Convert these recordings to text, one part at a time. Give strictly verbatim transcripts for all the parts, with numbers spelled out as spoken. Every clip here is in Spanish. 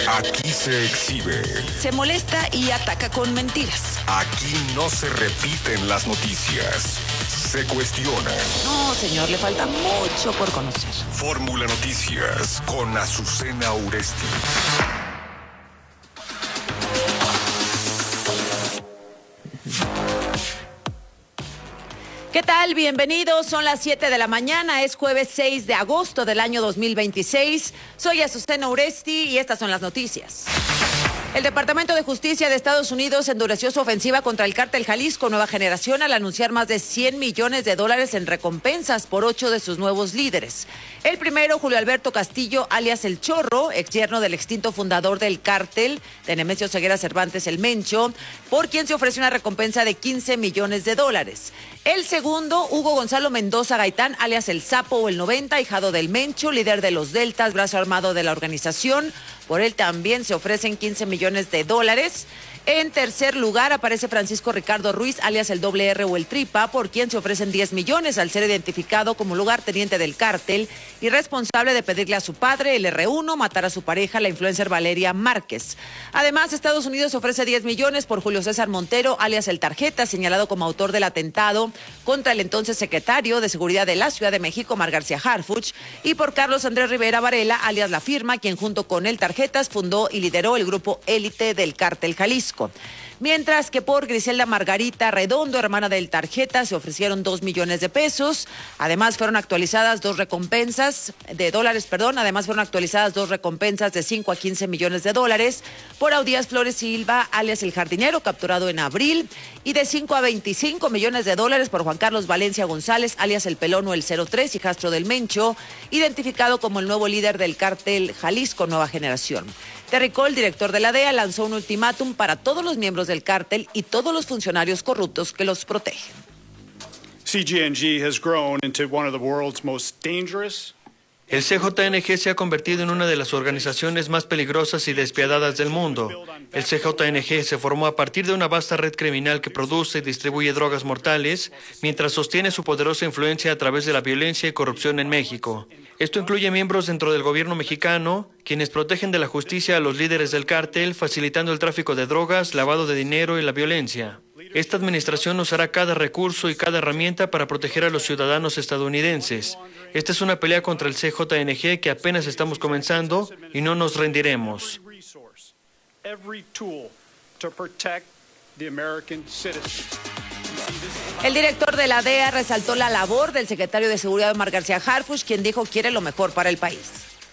Aquí se exhibe. Se molesta y ataca con mentiras. Aquí no se repiten las noticias. Se cuestionan. No, señor, le falta mucho por conocer. Fórmula Noticias con Azucena Uresti. ¿Qué tal? Bienvenidos. Son las siete de la mañana. Es jueves seis de agosto del año dos mil veintiséis. Soy Azucena Uresti y estas son las noticias. El Departamento de Justicia de Estados Unidos endureció su ofensiva contra el cártel Jalisco Nueva Generación al anunciar más de cien millones de dólares en recompensas por ocho de sus nuevos líderes. El primero, Julio Alberto Castillo, alias El Chorro, ex yerno del extinto fundador del cártel, de Nemesio Ceguera Cervantes El Mencho, por quien se ofrece una recompensa de quince millones de dólares. El segundo, Hugo Gonzalo Mendoza Gaitán, alias El Sapo o El noventa, ahijado del Mencho, líder de los Deltas, brazo armado de la organización. Por él también se ofrecen quince millones de dólares. En tercer lugar aparece Francisco Ricardo Ruiz, alias el Doble R o el Tripa, por quien se ofrecen diez millones al ser identificado como lugarteniente del cártel y responsable de pedirle a su padre, el R uno, matar a su pareja, la influencer Valeria Márquez. Además, Estados Unidos ofrece diez millones por Julio César Montero, alias el Tarjeta, señalado como autor del atentado contra el entonces secretario de Seguridad de la Ciudad de México, Omar García Harfuch, y por Carlos Andrés Rivera Varela, alias La Firma, quien junto con el Tarjetas fundó y lideró el grupo élite del cártel Jalisco. Mientras que por Griselda Margarita Redondo, hermana del Tarjeta, se ofrecieron dos millones de pesos. Además fueron actualizadas dos recompensas de dólares, perdón, además fueron actualizadas dos recompensas de cinco a quince millones de dólares por Audías Flores Silva, alias El Jardinero, capturado en abril, y de cinco a veinticinco millones de dólares por Juan Carlos Valencia González, alias El Pelón o El cero tres, hijastro del Mencho, identificado como el nuevo líder del cártel Jalisco Nueva Generación. Terry Cole, director de la D E A, lanzó un ultimátum para todos los miembros del cártel y todos los funcionarios corruptos que los protegen. C J N G has grown into one of the world's most dangerous. El C J N G se ha convertido en una de las organizaciones más peligrosas y despiadadas del mundo. El C J N G se formó a partir de una vasta red criminal que produce y distribuye drogas mortales, mientras sostiene su poderosa influencia a través de la violencia y corrupción en México. Esto incluye miembros dentro del gobierno mexicano, quienes protegen de la justicia a los líderes del cártel, facilitando el tráfico de drogas, lavado de dinero y la violencia. Esta administración usará cada recurso y cada herramienta para proteger a los ciudadanos estadounidenses. Esta es una pelea contra el C J N G que apenas estamos comenzando y no nos rendiremos. El director de la D E A resaltó la labor del secretario de Seguridad Omar García Harfuch, quien dijo quiere lo mejor para el país.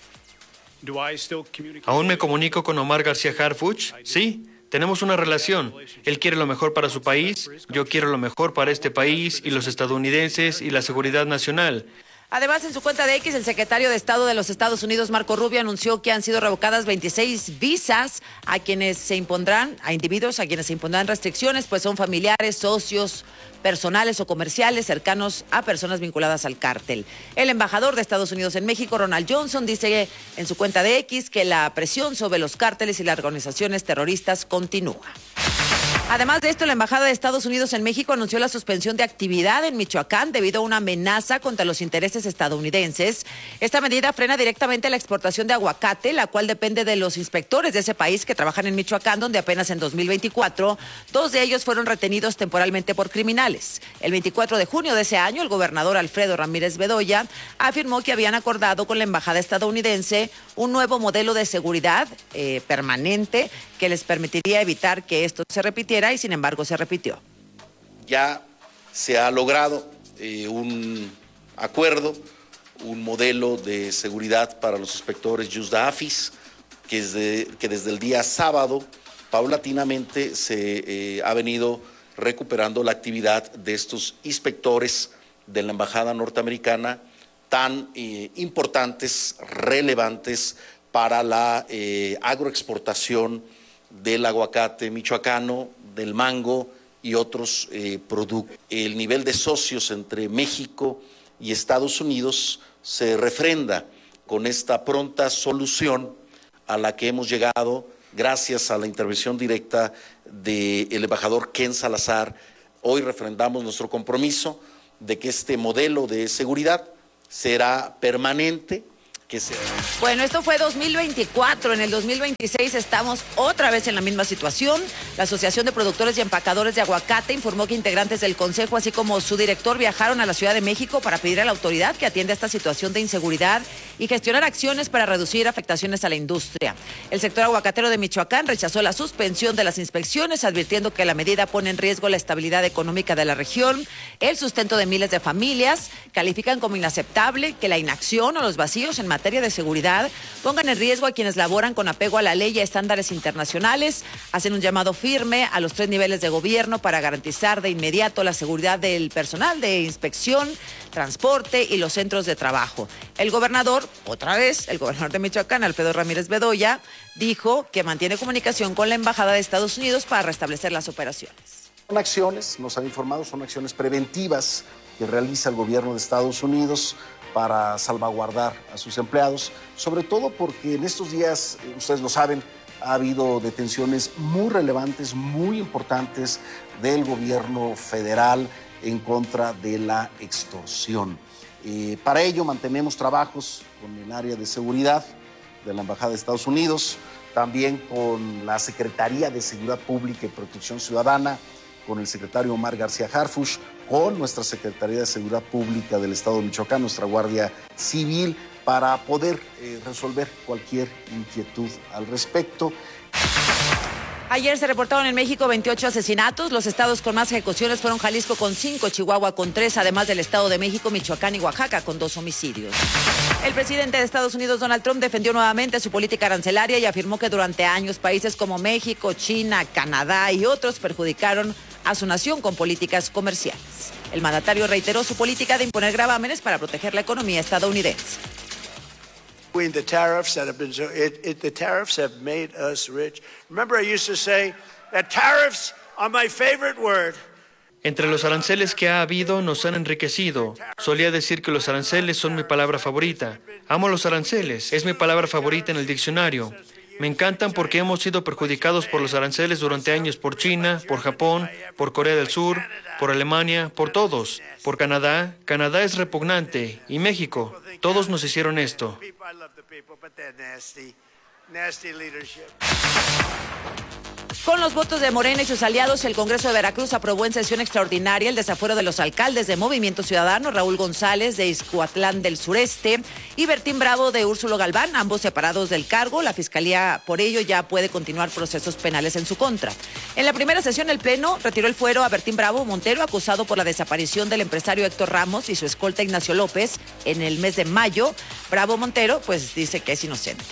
¿Aún me comunico con Omar García Harfuch? Sí. Tenemos una relación. Él quiere lo mejor para su país, yo quiero lo mejor para este país y los estadounidenses y la seguridad nacional. Además, en su cuenta de X, el secretario de Estado de los Estados Unidos, Marco Rubio, anunció que han sido revocadas veintiséis visas a quienes se impondrán, a individuos a quienes se impondrán restricciones, pues son familiares, socios, personales o comerciales cercanos a personas vinculadas al cártel. El embajador de Estados Unidos en México, Ronald Johnson, dice en su cuenta de X que la presión sobre los cárteles y las organizaciones terroristas continúa. Además de esto, la Embajada de Estados Unidos en México anunció la suspensión de actividad en Michoacán debido a una amenaza contra los intereses estadounidenses. Esta medida frena directamente la exportación de aguacate, la cual depende de los inspectores de ese país que trabajan en Michoacán, donde apenas en dos mil veinticuatro, dos de ellos fueron retenidos temporalmente por criminales. El veinticuatro de junio de ese año, el gobernador Alfredo Ramírez Bedoya afirmó que habían acordado con la Embajada estadounidense un nuevo modelo de seguridad eh, permanente que les permitiría evitar que esto se repitiera y sin embargo se repitió. Ya se ha logrado eh, un acuerdo, un modelo de seguridad para los inspectores Yusda Afis, que, es de, que desde el día sábado paulatinamente se eh, ha venido recuperando la actividad de estos inspectores de la Embajada norteamericana tan eh, importantes, relevantes para la eh, agroexportación del aguacate michoacano, del mango y otros eh, productos. El nivel de socios entre México y Estados Unidos se refrenda con esta pronta solución a la que hemos llegado gracias a la intervención directa del embajador Ken Salazar. Hoy refrendamos nuestro compromiso de que este modelo de seguridad será permanente, que se... Bueno, esto fue dos mil veinticuatro. En el dos mil veintiséis estamos otra vez en la misma situación. La Asociación de Productores y Empacadores de Aguacate informó que integrantes del Consejo, así como su director, viajaron a la Ciudad de México para pedir a la autoridad que atienda esta situación de inseguridad y gestionar acciones para reducir afectaciones a la industria. El sector aguacatero de Michoacán rechazó la suspensión de las inspecciones, advirtiendo que la medida pone en riesgo la estabilidad económica de la región, el sustento de miles de familias. Califican como inaceptable que la inacción o los vacíos en materia de seguridad pongan en riesgo a quienes laboran con apego a la ley y a estándares internacionales. Hacen un llamado firme a los tres niveles de gobierno para garantizar de inmediato la seguridad del personal de inspección, transporte y los centros de trabajo. El gobernador, otra vez, el gobernador de Michoacán, Alfredo Ramírez Bedoya, dijo que mantiene comunicación con la Embajada de Estados Unidos para restablecer las operaciones. Son acciones, nos han informado, son acciones preventivas que realiza el gobierno de Estados Unidos para salvaguardar a sus empleados, sobre todo porque en estos días, ustedes lo saben, ha habido detenciones muy relevantes, muy importantes del gobierno federal en contra de la extorsión. Eh, para ello mantenemos trabajos con el área de seguridad de la Embajada de Estados Unidos, también con la Secretaría de Seguridad Pública y Protección Ciudadana, con el secretario Omar García Harfuch, con nuestra Secretaría de Seguridad Pública del Estado de Michoacán, nuestra Guardia Civil, para poder eh, resolver cualquier inquietud al respecto. Ayer se reportaron en México veintiocho asesinatos. Los estados con más ejecuciones fueron Jalisco con cinco, Chihuahua con tres, además del Estado de México, Michoacán y Oaxaca con dos homicidios. El presidente de Estados Unidos, Donald Trump, defendió nuevamente su política arancelaria y afirmó que durante años países como México, China, Canadá y otros perjudicaron a su nación con políticas comerciales. El mandatario reiteró su política de imponer gravámenes para proteger la economía estadounidense. The tariffs that have been so, it, it, the tariffs have made us rich. Remember, I used to say that tariffs are my favorite word. Entre los aranceles que ha habido nos han enriquecido. Solía decir que los aranceles son mi palabra favorita. Amo los aranceles, es mi palabra favorita en el diccionario. Me encantan porque hemos sido perjudicados por los aranceles durante años por China, por Japón, por Corea del Sur, por Alemania, por todos, por Canadá. Canadá es repugnante y México. Todos nos hicieron esto. Con los votos de Morena y sus aliados, el Congreso de Veracruz aprobó en sesión extraordinaria el desafuero de los alcaldes de Movimiento Ciudadano, Raúl González de Ixcuatlán del Sureste y Bertín Bravo de Úrsulo Galván, ambos separados del cargo. La Fiscalía, por ello, ya puede continuar procesos penales en su contra. En la primera sesión, el Pleno retiró el fuero a Bertín Bravo Montero, acusado por la desaparición del empresario Héctor Ramos y su escolta Ignacio López en el mes de mayo. Bravo Montero, pues, dice que es inocente.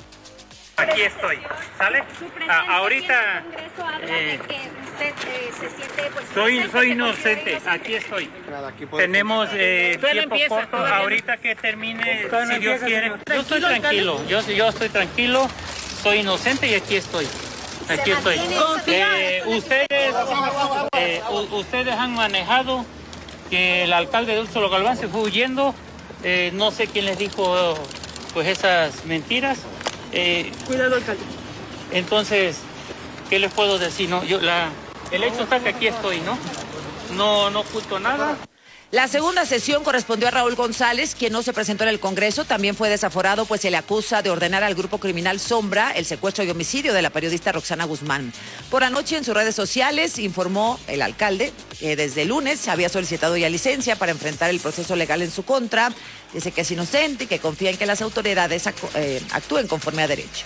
Aquí estoy, ¿sale? Ah, ahorita eh, de que usted eh, se siente, pues, soy soy inocente, aquí estoy. Tenemos eh, tiempo corto, ahorita que termine, si Dios quiere. Yo estoy tranquilo, yo, yo estoy tranquilo, soy inocente y aquí estoy. Aquí estoy. Eh, ustedes, eh, ustedes han manejado que el alcalde de Úrsulo Galván se fue huyendo. Eh, no sé quién les dijo pues esas mentiras. Eh, Cuidado, alcalde. Entonces, ¿qué les puedo decir? No, yo la, el hecho está que aquí estoy, ¿no? No, no oculto nada. La segunda sesión correspondió a Raúl González, quien no se presentó en el Congreso. También fue desaforado, pues se le acusa de ordenar al grupo criminal Sombra el secuestro y homicidio de la periodista Roxana Guzmán. Por anoche, en sus redes sociales, informó el alcalde que desde el lunes había solicitado ya licencia para enfrentar el proceso legal en su contra. Dice que es inocente y que confía en que las autoridades eh, actúen conforme a derecho.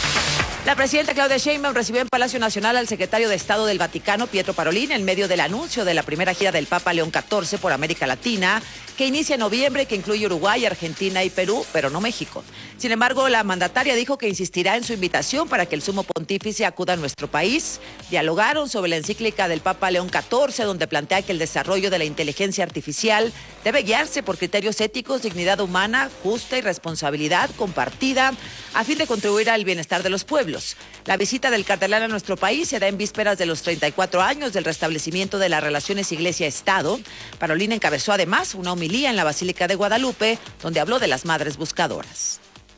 La presidenta Claudia Sheinbaum recibió en Palacio Nacional al secretario de Estado del Vaticano, Pietro Parolin, en medio del anuncio de la primera gira del Papa León catorce por América Latina, que inicia en noviembre, que incluye Uruguay, Argentina y Perú, pero no México. Sin embargo, la mandataria dijo que insistirá en su invitación para que el sumo pontífice acuda a nuestro país. Dialogaron sobre la encíclica del Papa León catorce, donde plantea que el desarrollo de la inteligencia artificial debe guiarse por criterios éticos, dignidad humana, justa y responsabilidad compartida, a fin de contribuir al bienestar de los pueblos. La visita del cardenal a nuestro país se da en vísperas de los treinta y cuatro años del restablecimiento de las relaciones Iglesia-Estado. Parolin encabezó además una homilía en la Basílica de Guadalupe, donde habló de las madres buscadoras.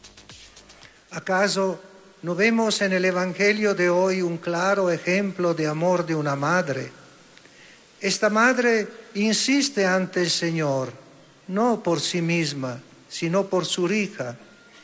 ¿Acaso no vemos en el Evangelio de hoy un claro ejemplo de amor de una madre? Esta madre insiste ante el Señor, no por sí misma, sino por su hija,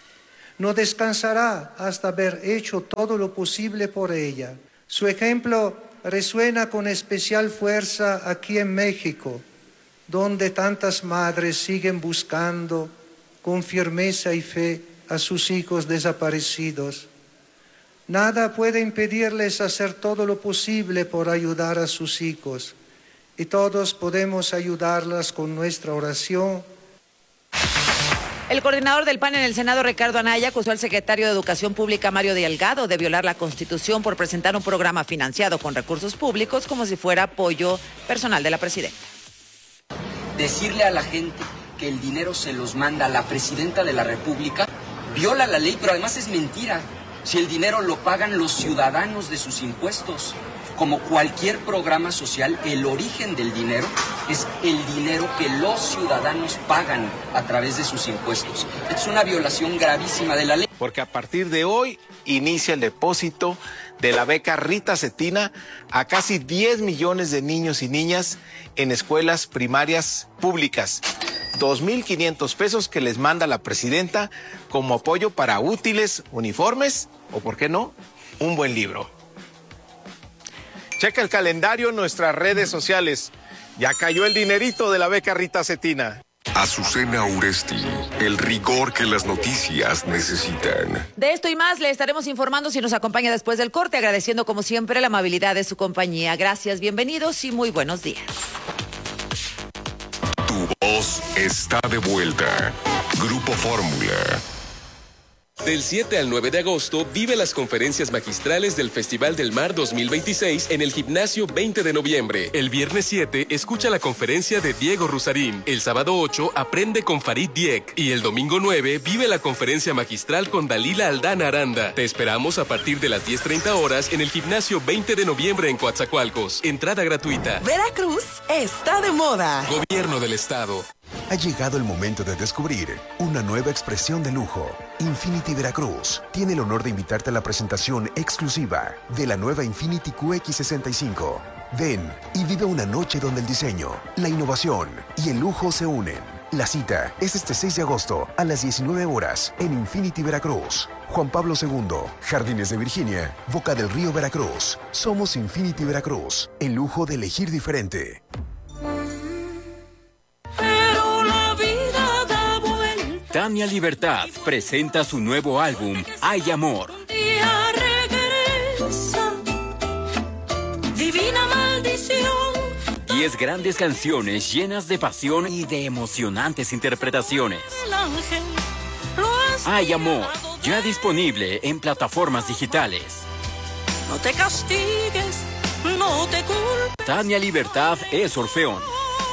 no descansará hasta haber hecho todo lo posible por ella. Su ejemplo resuena con especial fuerza aquí en México, donde tantas madres siguen buscando con firmeza y fe a sus hijos desaparecidos. Nada puede impedirles hacer todo lo posible por ayudar a sus hijos, y todos podemos ayudarlas con nuestra oración. El coordinador del P A N en el Senado, Ricardo Anaya, acusó al secretario de Educación Pública, Mario Delgado, de violar la Constitución por presentar un programa financiado con recursos públicos como si fuera apoyo personal de la presidenta. Decirle a la gente que el dinero se los manda a la presidenta de la República viola la ley, pero además es mentira. Si el dinero lo pagan los ciudadanos de sus impuestos, como cualquier programa social, el origen del dinero es el dinero que los ciudadanos pagan a través de sus impuestos. Es una violación gravísima de la ley. Porque a partir de hoy inicia el depósito de la beca Rita Cetina a casi diez millones de niños y niñas en escuelas primarias públicas. dos mil quinientos pesos que les manda la presidenta como apoyo para útiles, uniformes o, ¿por qué no?, un buen libro. Checa el calendario en nuestras redes sociales. Ya cayó el dinerito de la beca Rita Cetina. Azucena Uresti, el rigor que las noticias necesitan. De esto y más le estaremos informando si nos acompaña después del corte, agradeciendo como siempre la amabilidad de su compañía. Gracias, bienvenidos y muy buenos días. Tu voz está de vuelta. Grupo Fórmula. Del siete al nueve de agosto, vive las conferencias magistrales del Festival del Mar dos mil veintiséis en el Gimnasio veinte de noviembre. El viernes siete, escucha la conferencia de Diego Rusarín. El sábado ocho, aprende con Farid Diek. Y el domingo nueve, vive la conferencia magistral con Dalila Aldana Aranda. Te esperamos a partir de las diez treinta horas en el Gimnasio veinte de noviembre en Coatzacoalcos. Entrada gratuita. Veracruz está de moda. Gobierno del Estado. Ha llegado el momento de descubrir una nueva expresión de lujo. Infiniti Veracruz tiene el honor de invitarte a la presentación exclusiva de la nueva Infiniti Q X sesenta y cinco. Ven y vive una noche donde el diseño, la innovación y el lujo se unen. La cita es este seis de agosto a las diecinueve horas en Infiniti Veracruz. Juan Pablo segundo, Jardines de Virginia, Boca del Río, Veracruz. Somos Infiniti Veracruz, el lujo de elegir diferente. Tania Libertad presenta su nuevo álbum, Hay Amor. Divina maldición. Diez grandes canciones llenas de pasión y de emocionantes interpretaciones. Hay Amor, ya disponible en plataformas digitales. No te castigues, no te culpes. Tania Libertad es Orfeón.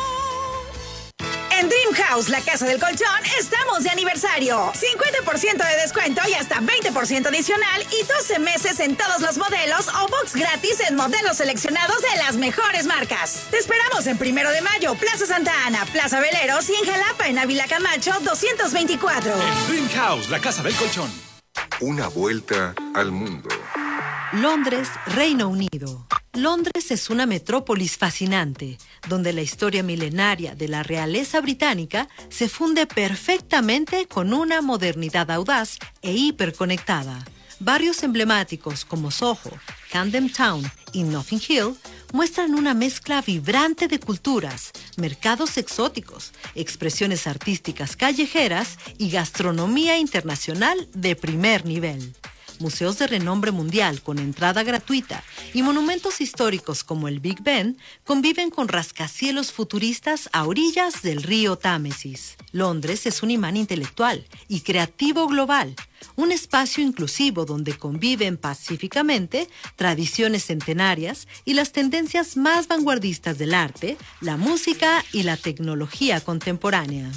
En Dream House, la casa del colchón, estamos de aniversario. cincuenta por ciento de descuento y hasta veinte por ciento adicional y doce meses en todos los modelos o box gratis en modelos seleccionados de las mejores marcas. Te esperamos en Primero de Mayo, Plaza Santa Ana, Plaza Veleros y en Jalapa, en Ávila Camacho, doscientos veinticuatro. En Dream House, la casa del colchón. Una vuelta al mundo. Londres, Reino Unido. Londres es una metrópolis fascinante, donde la historia milenaria de la realeza británica se funde perfectamente con una modernidad audaz e hiperconectada. Barrios emblemáticos como Soho, Camden Town y Notting Hill muestran una mezcla vibrante de culturas, mercados exóticos, expresiones artísticas callejeras y gastronomía internacional de primer nivel. Museos de renombre mundial con entrada gratuita y monumentos históricos como el Big Ben conviven con rascacielos futuristas a orillas del río Támesis. Londres es un imán intelectual y creativo global, un espacio inclusivo donde conviven pacíficamente tradiciones centenarias y las tendencias más vanguardistas del arte, la música y la tecnología contemporánea.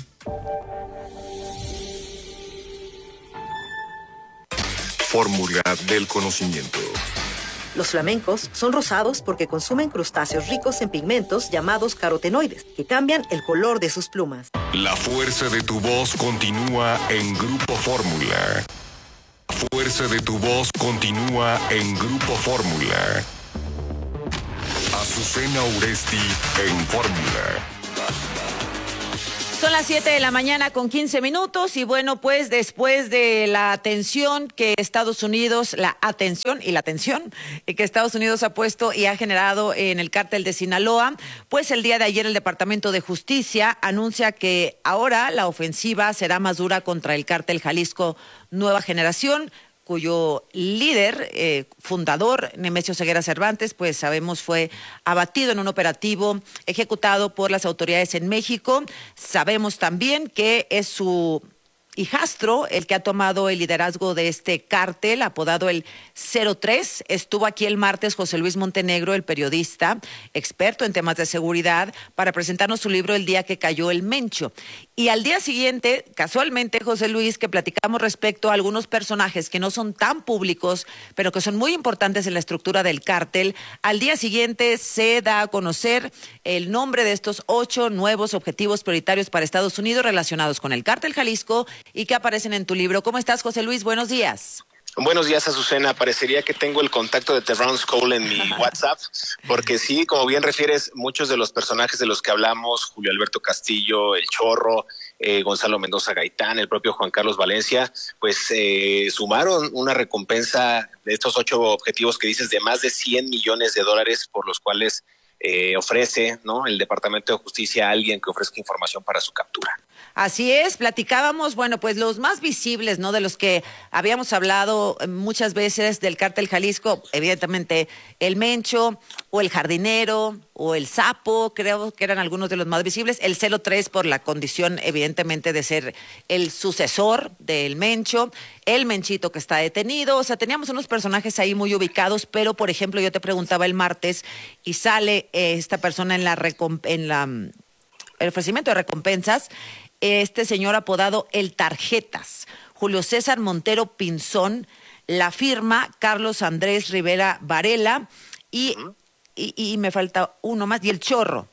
Fórmula del conocimiento. Los flamencos son rosados porque consumen crustáceos ricos en pigmentos llamados carotenoides, que cambian el color de sus plumas. La fuerza de tu voz continúa en Grupo Fórmula. La fuerza de tu voz continúa en Grupo Fórmula. Azucena Uresti en Fórmula. Son las siete de la mañana con quince minutos y bueno, pues después de la atención que Estados Unidos, la atención y la atención que Estados Unidos ha puesto y ha generado en el cártel de Sinaloa, pues el día de ayer el Departamento de Justicia anuncia que ahora la ofensiva será más dura contra el cártel Jalisco Nueva Generación, cuyo líder, eh, fundador, Nemesio Ceguera Cervantes, pues sabemos fue abatido en un operativo ejecutado por las autoridades en México. Sabemos también que es su hijastro el que ha tomado el liderazgo de este cártel, apodado el cero tres. Estuvo aquí el martes José Luis Montenegro, el periodista, experto en temas de seguridad, para presentarnos su libro El día que cayó el Mencho. Y al día siguiente, casualmente, José Luis, que platicamos respecto a algunos personajes que no son tan públicos, pero que son muy importantes en la estructura del cártel, al día siguiente se da a conocer el nombre de estos ocho nuevos objetivos prioritarios para Estados Unidos relacionados con el cártel Jalisco y que aparecen en tu libro. ¿Cómo estás, José Luis? Buenos días. Buenos días, Azucena. Parecería que tengo el contacto de Terrence Cole en mi WhatsApp, porque sí, como bien refieres, muchos de los personajes de los que hablamos, Julio Alberto Castillo, El Chorro, eh, Gonzalo Mendoza Gaitán, el propio Juan Carlos Valencia, pues eh, sumaron una recompensa de estos ocho objetivos que dices de más de cien millones de dólares por los cuales eh, ofrece, ¿no?, el Departamento de Justicia a alguien que ofrezca información para su captura. Así es, platicábamos, bueno, pues los más visibles, ¿no?, de los que habíamos hablado muchas veces del cártel Jalisco, evidentemente el Mencho, o el Jardinero, o el Sapo, creo que eran algunos de los más visibles, el cero tres por la condición, evidentemente, de ser el sucesor del Mencho, el Menchito que está detenido, o sea, teníamos unos personajes ahí muy ubicados, pero, por ejemplo, yo te preguntaba el martes, y sale eh, esta persona en la, recomp- en la el ofrecimiento de recompensas, este señor apodado El Tarjetas, Julio César Montero Pinzón, la firma Carlos Andrés Rivera Varela y, uh-huh. y, y me falta uno más, y El Chorro,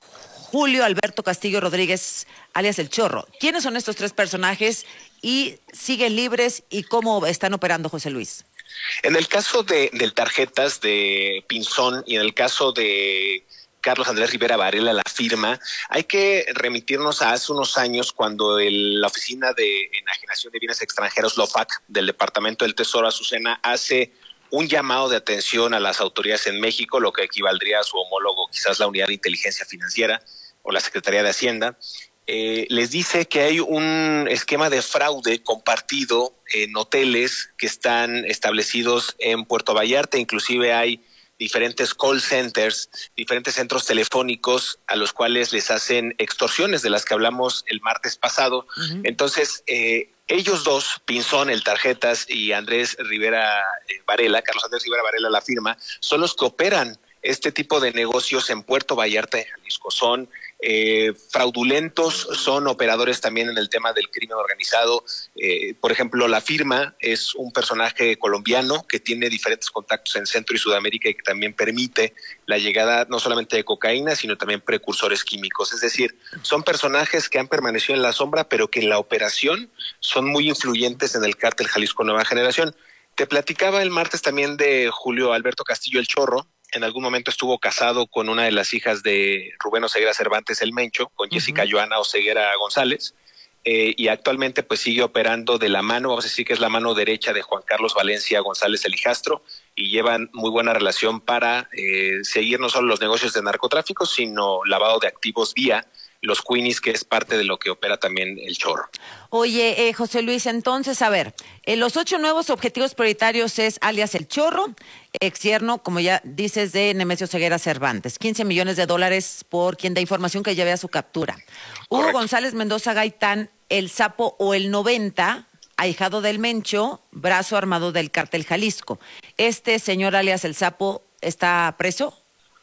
Julio Alberto Castillo Rodríguez, alias El Chorro. ¿Quiénes son estos tres personajes y siguen libres y cómo están operando, José Luis? En el caso de, del Tarjetas de Pinzón y en el caso de Carlos Andrés Rivera Varela, la firma, hay que remitirnos a hace unos años cuando el, la Oficina de Enajenación de Bienes Extranjeros, LOFAC, del Departamento del Tesoro, Azucena, hace un llamado de atención a las autoridades en México, lo que equivaldría a su homólogo, quizás la Unidad de Inteligencia Financiera o la Secretaría de Hacienda. Eh, les dice que hay un esquema de fraude compartido en hoteles que están establecidos en Puerto Vallarta, inclusive hay diferentes call centers, diferentes centros telefónicos a los cuales les hacen extorsiones de las que hablamos el martes pasado. Uh-huh. Entonces, eh, ellos dos, Pinzón, El Tarjetas y Andrés Rivera eh, Varela, Carlos Andrés Rivera Varela, la firma, son los que operan este tipo de negocios en Puerto Vallarta, en Jalisco. Son eh, fraudulentos, son operadores también en el tema del crimen organizado. Eh, por ejemplo, la firma es un personaje colombiano que tiene diferentes contactos en Centro y Sudamérica y que también permite la llegada no solamente de cocaína, sino también precursores químicos. Es decir, son personajes que han permanecido en la sombra, pero que en la operación son muy influyentes en el cártel Jalisco Nueva Generación. Te platicaba el martes también de Julio Alberto Castillo, El Chorro. En algún momento estuvo casado con una de las hijas de Rubén Oseguera Cervantes, el Mencho, con uh-huh. Jessica Joana Oseguera González, eh, y actualmente pues sigue operando de la mano, vamos a decir que es la mano derecha de Juan Carlos Valencia González, el hijastro, y llevan muy buena relación para eh, seguir no solo los negocios de narcotráfico, sino lavado de activos vía los Queenies, que es parte de lo que opera también El Chorro. Oye, eh, José Luis, entonces, a ver, eh, los ocho nuevos objetivos prioritarios es alias El Chorro, ex yerno, como ya dices, de Nemesio Ceguera Cervantes, quince millones de dólares por quien da información que lleve a su captura. Correcto. Hugo González Mendoza Gaitán, El Sapo o El noventa, ahijado del Mencho, brazo armado del cártel Jalisco. Este señor alias El Sapo, ¿está preso?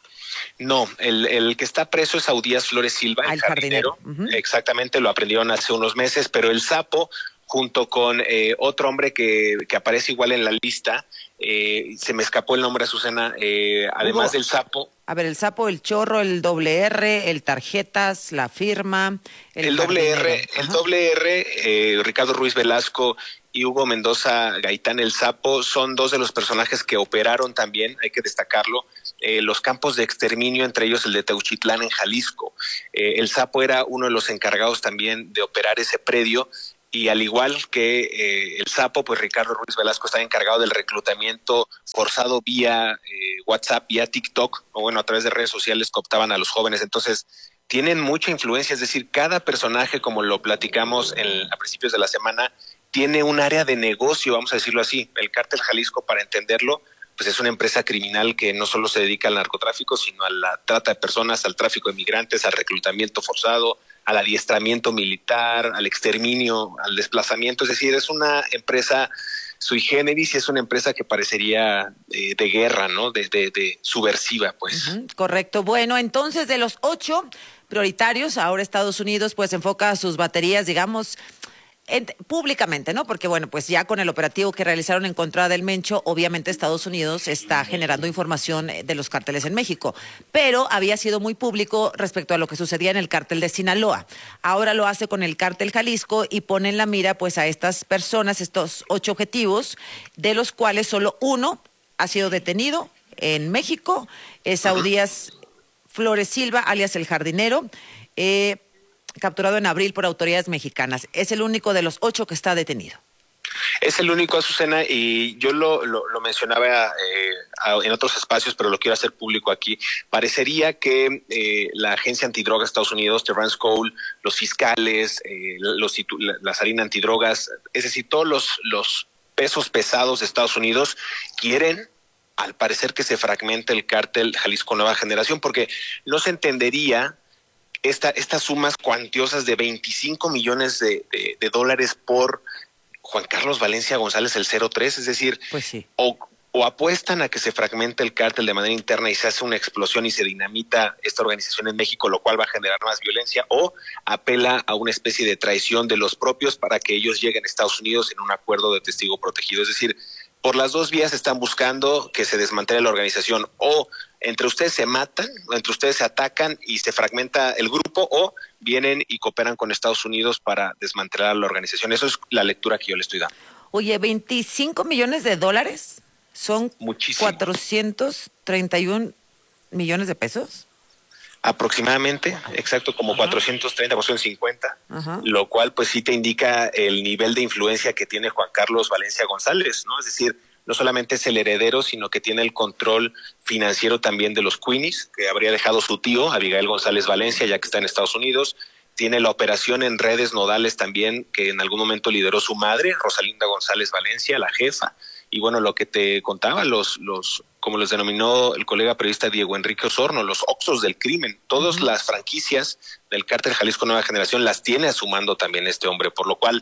No, el, el que está preso es Audías Flores Silva, el, el jardinero. jardinero. Uh-huh. Exactamente, lo aprendieron hace unos meses, pero El Sapo, junto con eh, otro hombre que, que aparece igual en la lista, eh, se me escapó el nombre, Azucena, eh, además Hugo. del Sapo. A ver, El Sapo, El Chorro, el doble R, el Tarjetas, la firma. El, el doble R, el doble R, eh, Ricardo Ruiz Velasco y Hugo Mendoza Gaitán, El Sapo, son dos de los personajes que operaron también, hay que destacarlo, eh, los campos de exterminio, entre ellos el de Teuchitlán en Jalisco. Eh, el Sapo era uno de los encargados también de operar ese predio, y al igual que eh, el Sapo, pues Ricardo Ruiz Velasco está encargado del reclutamiento forzado vía eh, WhatsApp, vía TikTok, o bueno, a través de redes sociales que optaban a los jóvenes. Entonces, tienen mucha influencia, es decir, cada personaje, como lo platicamos en, a principios de la semana, tiene un área de negocio, vamos a decirlo así. El Cártel Jalisco, para entenderlo, pues es una empresa criminal que no solo se dedica al narcotráfico, sino a la trata de personas, al tráfico de migrantes, al reclutamiento forzado, al adiestramiento militar, al exterminio, al desplazamiento. Es decir, es una empresa sui generis y es una empresa que parecería eh, de guerra, ¿no? De, de, de subversiva, pues. Uh-huh, correcto. Bueno, entonces de los ocho prioritarios, ahora Estados Unidos pues enfoca sus baterías, digamos, En, públicamente, ¿no? Porque, bueno, pues ya con el operativo que realizaron en contra del Mencho, obviamente Estados Unidos está generando información de los cárteles en México, pero había sido muy público respecto a lo que sucedía en el cártel de Sinaloa. Ahora lo hace con el cártel Jalisco y pone en la mira, pues, a estas personas, estos ocho objetivos, de los cuales solo uno ha sido detenido en México, es Saudías Flores Silva, alias El Jardinero, eh, capturado en abril por autoridades mexicanas. Es el único de los ocho que está detenido. Es el único, Azucena, y yo lo, lo, lo mencionaba eh, en otros espacios, pero lo quiero hacer público aquí. Parecería que eh, la agencia antidroga de Estados Unidos, Terrance Cole, los fiscales, eh, los, la Salina Antidrogas, es decir, todos los, los pesos pesados de Estados Unidos quieren, al parecer, que se fragmente el cártel Jalisco Nueva Generación, porque no se entendería Esta, estas sumas cuantiosas de veinticinco millones de, de, de dólares por Juan Carlos Valencia González, el cero tres, es decir, pues sí. o, o apuestan a que se fragmente el cártel de manera interna y se hace una explosión y se dinamita esta organización en México, lo cual va a generar más violencia, o apela a una especie de traición de los propios para que ellos lleguen a Estados Unidos en un acuerdo de testigo protegido. Es decir, por las dos vías están buscando que se desmantele la organización, o entre ustedes se matan, o entre ustedes se atacan y se fragmenta el grupo, o vienen y cooperan con Estados Unidos para desmantelar la organización. Eso es la lectura que yo le estoy dando. Oye, veinticinco millones de dólares son muchísimo. cuatrocientos treinta y un millones de pesos. Aproximadamente, exacto, como uh-huh. cuatrocientos treinta, cuatrocientos cincuenta, uh-huh. lo cual pues sí te indica el nivel de influencia que tiene Juan Carlos Valencia González, ¿no? Es decir, no solamente es el heredero, sino que tiene el control financiero también de los Queenies, que habría dejado su tío, Abigail González Valencia, ya que está en Estados Unidos. Tiene la operación en redes nodales también, que en algún momento lideró su madre, Rosalinda González Valencia, la jefa. Y bueno, lo que te contaba, los, los, como los denominó el colega periodista Diego Enrique Osorno, los Oxxos del crimen. Todas uh-huh. las franquicias del cártel Jalisco Nueva Generación las tiene a su mando también este hombre, por lo cual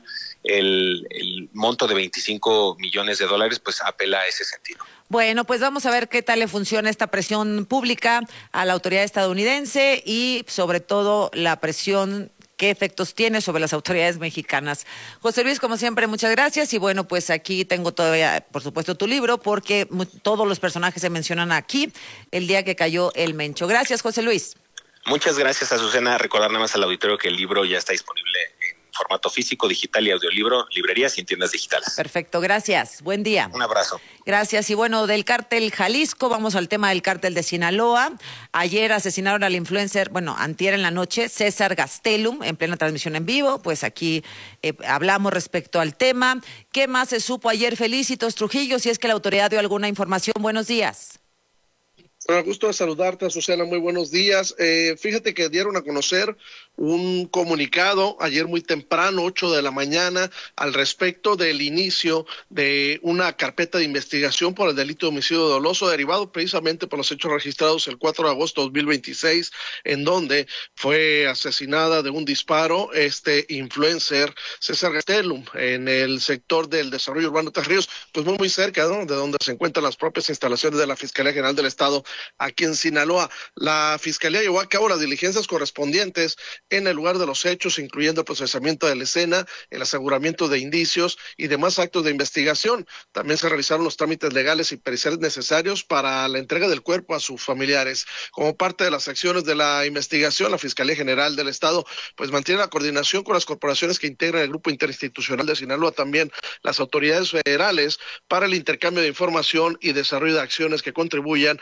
el, el monto de veinticinco millones de dólares pues apela a ese sentido. Bueno, pues vamos a ver qué tal le funciona esta presión pública a la autoridad estadounidense y sobre todo la presión, qué efectos tiene sobre las autoridades mexicanas. José Luis, como siempre, muchas gracias. Y bueno, pues aquí tengo todavía, por supuesto, tu libro, porque mu- todos los personajes se mencionan aquí el día que cayó el Mencho. Gracias, José Luis. Muchas gracias, Azucena. Recordar nada más al auditorio que el libro ya está disponible en formato físico, digital y audiolibro, librerías y en tiendas digitales. Perfecto, gracias. Buen día. Un abrazo. Gracias. Y bueno, del cártel Jalisco, vamos al tema del cártel de Sinaloa. Ayer asesinaron al influencer, bueno, antier en la noche, César Gastelum, en plena transmisión en vivo. Pues aquí eh, hablamos respecto al tema. ¿Qué más se supo ayer, Felicitos Trujillo? Si es que la autoridad dio alguna información. Buenos días. Bueno, gusto de saludarte, Azucena, muy buenos días. Eh, fíjate que dieron a conocer un comunicado ayer muy temprano, ocho de la mañana, al respecto del inicio de una carpeta de investigación por el delito de homicidio doloso derivado precisamente por los hechos registrados el cuatro de agosto de dos mil veintiséis, en donde fue asesinada de un disparo este influencer César Gastelum en el sector del desarrollo urbano de Tres Ríos, pues muy muy cerca, ¿no?, de donde se encuentran las propias instalaciones de la Fiscalía General del Estado aquí en Sinaloa. La Fiscalía llevó a cabo las diligencias correspondientes en el lugar de los hechos, incluyendo el procesamiento de la escena, el aseguramiento de indicios y demás actos de investigación. También se realizaron los trámites legales y periciales necesarios para la entrega del cuerpo a sus familiares. Como parte de las acciones de la investigación, la Fiscalía General del Estado pues mantiene la coordinación con las corporaciones que integran el Grupo Interinstitucional de Sinaloa, también las autoridades federales, para el intercambio de información y desarrollo de acciones que contribuyan a la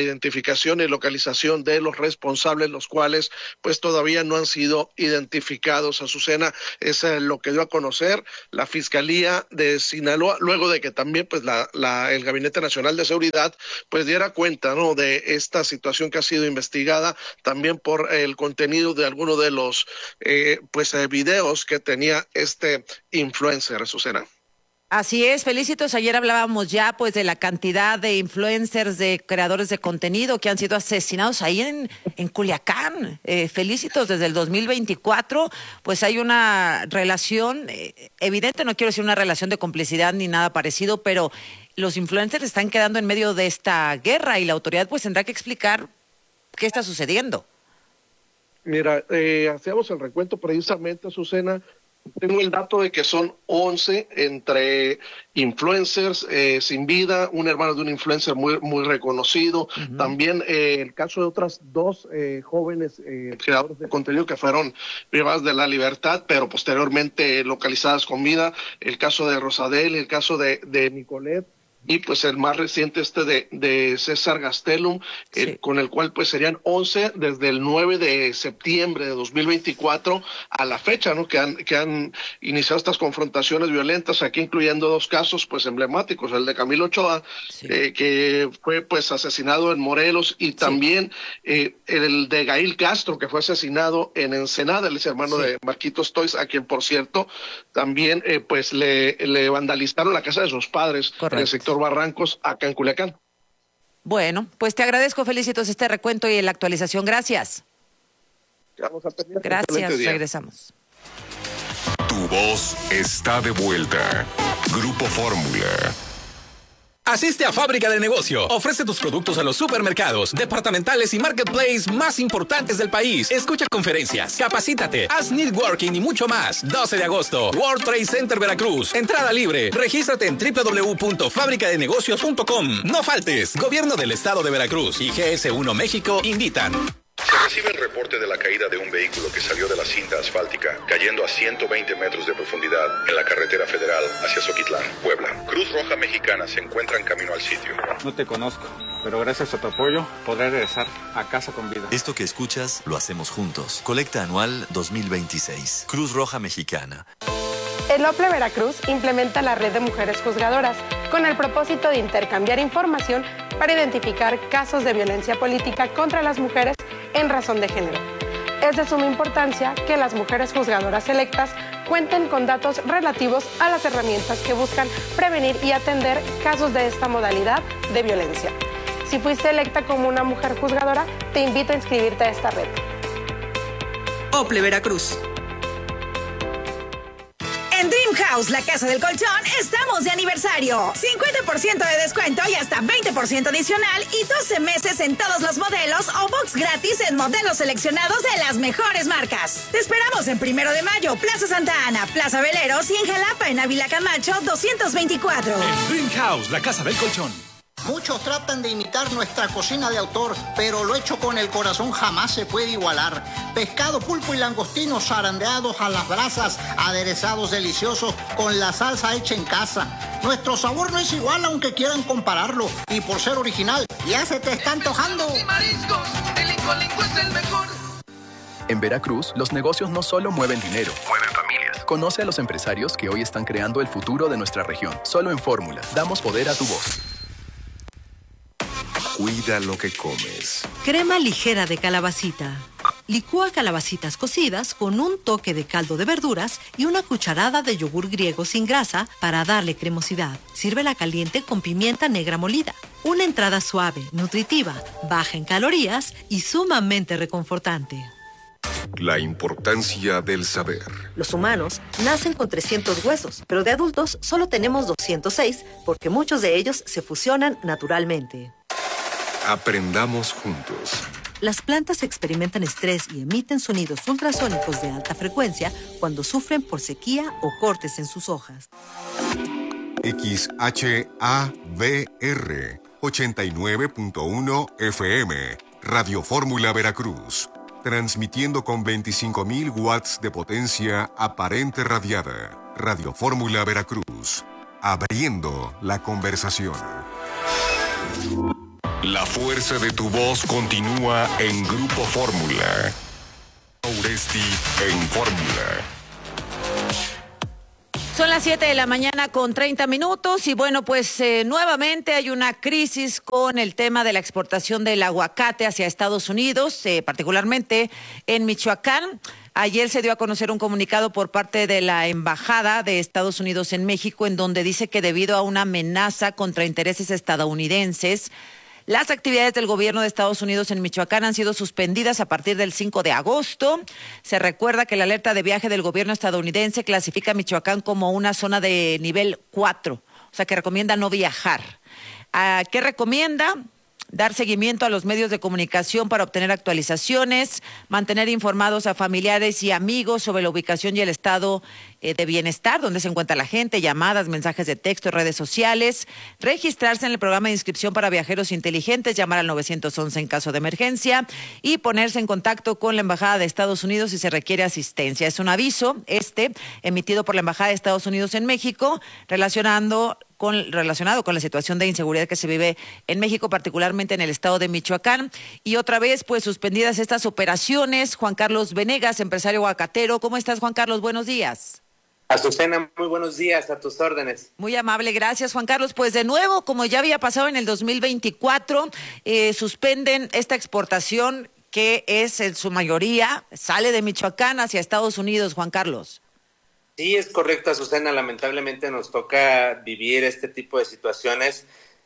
identificación y localización de los responsables, los cuales pues todavía no han sido identificados. Azucena, es eh, lo que dio a conocer la Fiscalía de Sinaloa, luego de que también pues la, la el Gabinete Nacional de Seguridad pues diera cuenta, ¿no?, de esta situación que ha sido investigada también por el contenido de algunos de los eh, pues eh, videos que tenía este influencer, Azucena. Así es, Felicitos, ayer hablábamos ya pues de la cantidad de influencers, de creadores de contenido que han sido asesinados ahí en, en Culiacán. Eh, Felicitos, desde el dos mil veinticuatro pues hay una relación eh, evidente, no quiero decir una relación de complicidad ni nada parecido, pero los influencers están quedando en medio de esta guerra y la autoridad pues tendrá que explicar qué está sucediendo. Mira, eh, hacíamos el recuento precisamente, Azucena. Tengo el dato de que son once entre influencers eh, sin vida, un hermano de un influencer muy muy reconocido. Uh-huh. También eh, el caso de otras dos eh, jóvenes eh, creadores de contenido que fueron privadas de la libertad, pero posteriormente localizadas con vida. El caso de Rosadel, el caso de, de Nicolet. Y pues el más reciente este de, de César Gastelum, sí. eh, con el cual pues serían once desde el nueve de septiembre de dos mil veinticuatro a la fecha, ¿no?, que han, que han iniciado estas confrontaciones violentas, aquí incluyendo dos casos pues emblemáticos, el de Camilo Ochoa, sí. eh, que fue pues asesinado en Morelos, y también sí. eh, el de Gail Castro, que fue asesinado en Ensenada, él es hermano sí. de Marquitos Toys, a quien por cierto también eh, pues le, le vandalizaron la casa de sus padres. Correcto. En el sector Barrancos, acá en Culiacán. Bueno, pues te agradezco, Felicitos, este recuento y la actualización. Gracias. Vamos a tener Gracias, regresamos. Tu voz está de vuelta. Grupo Fórmula. Asiste a Fábrica de Negocio. Ofrece tus productos a los supermercados, departamentales y marketplace más importantes del país. Escucha conferencias, capacítate, haz networking y mucho más. doce de agosto, World Trade Center Veracruz. Entrada libre. Regístrate en doble u doble u doble u punto fábrica de negocios punto com. No faltes. Gobierno del Estado de Veracruz y G S uno México invitan. Se recibe el reporte de la caída de un vehículo que salió de la cinta asfáltica, cayendo a ciento veinte metros de profundidad en la carretera federal hacia Zoquitlán, Puebla. Cruz Roja Mexicana se encuentra en camino al sitio. No te conozco, pero gracias a tu apoyo podré regresar a casa con vida. Esto que escuchas lo hacemos juntos. Colecta anual dos mil veintiséis. Cruz Roja Mexicana. El OPLE Veracruz implementa la red de mujeres juzgadoras con el propósito de intercambiar información para identificar casos de violencia política contra las mujeres en razón de género. Es de suma importancia que las mujeres juzgadoras electas cuenten con datos relativos a las herramientas que buscan prevenir y atender casos de esta modalidad de violencia. Si fuiste electa como una mujer juzgadora, te invito a inscribirte a esta red. OPLE Veracruz. En Dream House, la casa del colchón, estamos de aniversario. cincuenta por ciento de descuento y hasta veinte por ciento adicional y doce meses en todos los modelos o box gratis en modelos seleccionados de las mejores marcas. Te esperamos en Primero de Mayo, Plaza Santa Ana, Plaza Veleros y en Jalapa, en Ávila Camacho doscientos veinticuatro. En Dream House, la casa del colchón. Muchos tratan de imitar nuestra cocina de autor, pero lo hecho con el corazón jamás se puede igualar. Pescado, pulpo y langostinos zarandeados a las brasas, aderezados deliciosos con la salsa hecha en casa. Nuestro sabor no es igual aunque quieran compararlo, y por ser original, ya se te está antojando. En Veracruz, los negocios no solo mueven dinero, mueven familias. Conoce a los empresarios que hoy están creando el futuro de nuestra región. Solo en Fórmula, damos poder a tu voz. Cuida lo que comes. Crema ligera de calabacita. Licúa calabacitas cocidas con un toque de caldo de verduras y una cucharada de yogur griego sin grasa para darle cremosidad. Sírvela caliente con pimienta negra molida. Una entrada suave, nutritiva, baja en calorías y sumamente reconfortante. La importancia del saber. Los humanos nacen con trescientos huesos, pero de adultos solo tenemos doscientos seis porque muchos de ellos se fusionan naturalmente. Aprendamos juntos. Las plantas experimentan estrés y emiten sonidos ultrasónicos de alta frecuencia cuando sufren por sequía o cortes en sus hojas. X H A V R ochenta y nueve punto uno F M, Radio Fórmula Veracruz, transmitiendo con veinticinco mil watts de potencia aparente radiada. Radio Fórmula Veracruz, abriendo la conversación. La fuerza de tu voz continúa en Grupo Fórmula. Uresti en Fórmula. Son las siete de la mañana con treinta minutos y bueno, pues eh, nuevamente hay una crisis con el tema de la exportación del aguacate hacia Estados Unidos, eh, particularmente en Michoacán. Ayer se dio a conocer un comunicado por parte de la Embajada de Estados Unidos en México, en donde dice que debido a una amenaza contra intereses estadounidenses, las actividades del gobierno de Estados Unidos en Michoacán han sido suspendidas a partir del cinco de agosto. Se recuerda que la alerta de viaje del gobierno estadounidense clasifica a Michoacán como una zona de nivel cuatro, o sea que recomienda no viajar. ¿Qué recomienda? Dar seguimiento a los medios de comunicación para obtener actualizaciones, mantener informados a familiares y amigos sobre la ubicación y el estado eh, de bienestar, donde se encuentra la gente, llamadas, mensajes de texto, redes sociales, registrarse en el programa de inscripción para viajeros inteligentes, llamar al nueve once en caso de emergencia y ponerse en contacto con la Embajada de Estados Unidos si se requiere asistencia. Es un aviso, este, emitido por la Embajada de Estados Unidos en México, relacionando Con, relacionado con la situación de inseguridad que se vive en México, particularmente en el estado de Michoacán. Y otra vez, pues, suspendidas estas operaciones. Juan Carlos Venegas, empresario aguacatero. ¿Cómo estás, Juan Carlos? Buenos días. Azucena, muy buenos días, a tus órdenes. Muy amable, gracias, Juan Carlos. Pues de nuevo, como ya había pasado en el dos mil veinticuatro, eh, suspenden esta exportación que es en su mayoría, sale de Michoacán hacia Estados Unidos, Juan Carlos. Sí, es correcto, Azucena. Lamentablemente nos toca vivir este tipo de situaciones.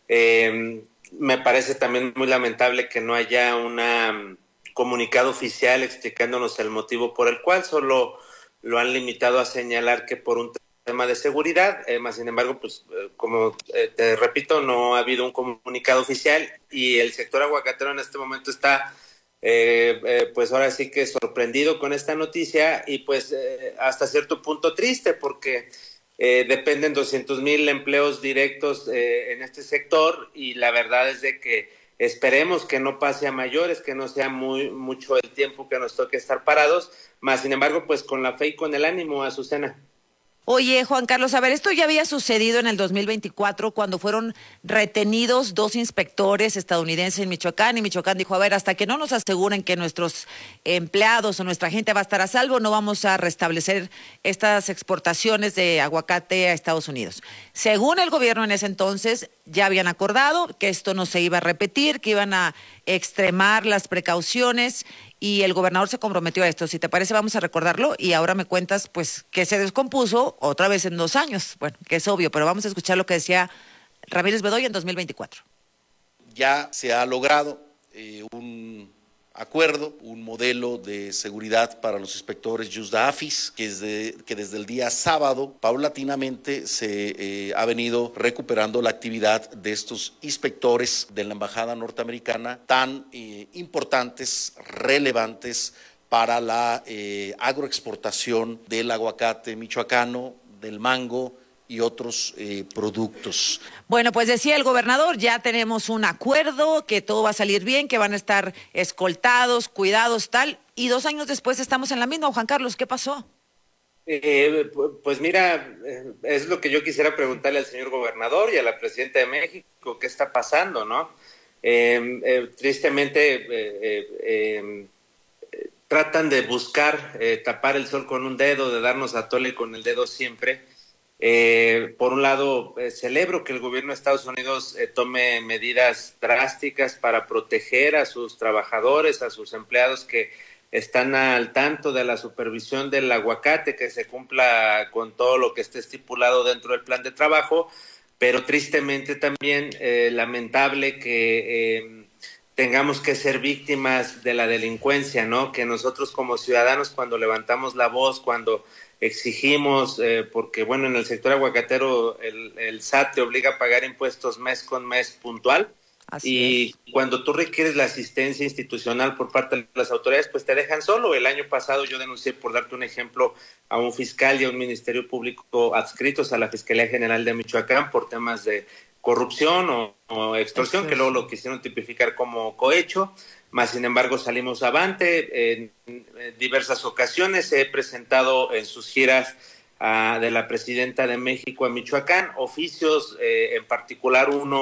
Eh, me parece también muy lamentable que no haya un um, comunicado oficial explicándonos el motivo por el cual, solo lo han limitado a señalar que por un tema de seguridad, eh, más sin embargo, pues eh, como eh, te repito, no ha habido un comunicado oficial y el sector aguacatero en este momento está Eh, eh, pues ahora sí que sorprendido con esta noticia y pues eh, hasta cierto punto triste porque eh, dependen doscientos mil empleos directos eh, en este sector y la verdad es de que esperemos que no pase a mayores, que no sea muy mucho el tiempo que nos toque estar parados, más sin embargo pues con la fe y con el ánimo, Azucena. Oye, Juan Carlos, a ver, esto ya había sucedido en el dos mil veinticuatro cuando fueron retenidos dos inspectores estadounidenses en Michoacán y Michoacán dijo, a ver, hasta que no nos aseguren que nuestros empleados o nuestra gente va a estar a salvo, no vamos a restablecer estas exportaciones de aguacate a Estados Unidos. Según el gobierno en ese entonces, ya habían acordado que esto no se iba a repetir, que iban a extremar las precauciones y el gobernador se comprometió a esto. Si te parece, vamos a recordarlo y ahora me cuentas, pues, que se descompuso otra vez en dos años. Bueno, que es obvio, pero vamos a escuchar lo que decía Ramírez Bedoya en dos mil veinticuatro. Ya se ha logrado eh, un acuerdo, un modelo de seguridad para los inspectores Yusda Afis, que, es de, que desde el día sábado paulatinamente se eh, ha venido recuperando la actividad de estos inspectores de la Embajada norteamericana tan eh, importantes, relevantes para la eh, agroexportación del aguacate michoacano, del mango y otros eh, productos. Bueno, pues decía el gobernador, ya tenemos un acuerdo, que todo va a salir bien, que van a estar escoltados, cuidados, tal, y dos años después estamos en la misma. Juan Carlos, ¿qué pasó? Eh, pues mira, es lo que yo quisiera preguntarle al señor gobernador y a la presidenta de México, ¿qué está pasando, no? Eh, eh, tristemente eh, eh, eh, tratan de buscar eh, tapar el sol con un dedo, de darnos a tole con el dedo siempre. Eh, por un lado, eh, celebro que el gobierno de Estados Unidos eh, tome medidas drásticas para proteger a sus trabajadores, a sus empleados que están al tanto de la supervisión del aguacate, que se cumpla con todo lo que esté estipulado dentro del plan de trabajo, pero tristemente también eh, lamentable que eh, tengamos que ser víctimas de la delincuencia, ¿no? Que nosotros como ciudadanos, cuando levantamos la voz, cuando exigimos, eh, porque bueno, en el sector aguacatero el, el S A T te obliga a pagar impuestos mes con mes puntual. Así y es. Cuando tú requieres la asistencia institucional por parte de las autoridades, pues te dejan solo. El año pasado yo denuncié, por darte un ejemplo, a un fiscal y a un ministerio público adscritos a la Fiscalía General de Michoacán por temas de corrupción o, o extorsión, que luego lo quisieron tipificar como cohecho. Más sin embargo salimos avante. En, en diversas ocasiones he presentado en sus giras uh, de la presidenta de México a Michoacán oficios, eh, en particular uno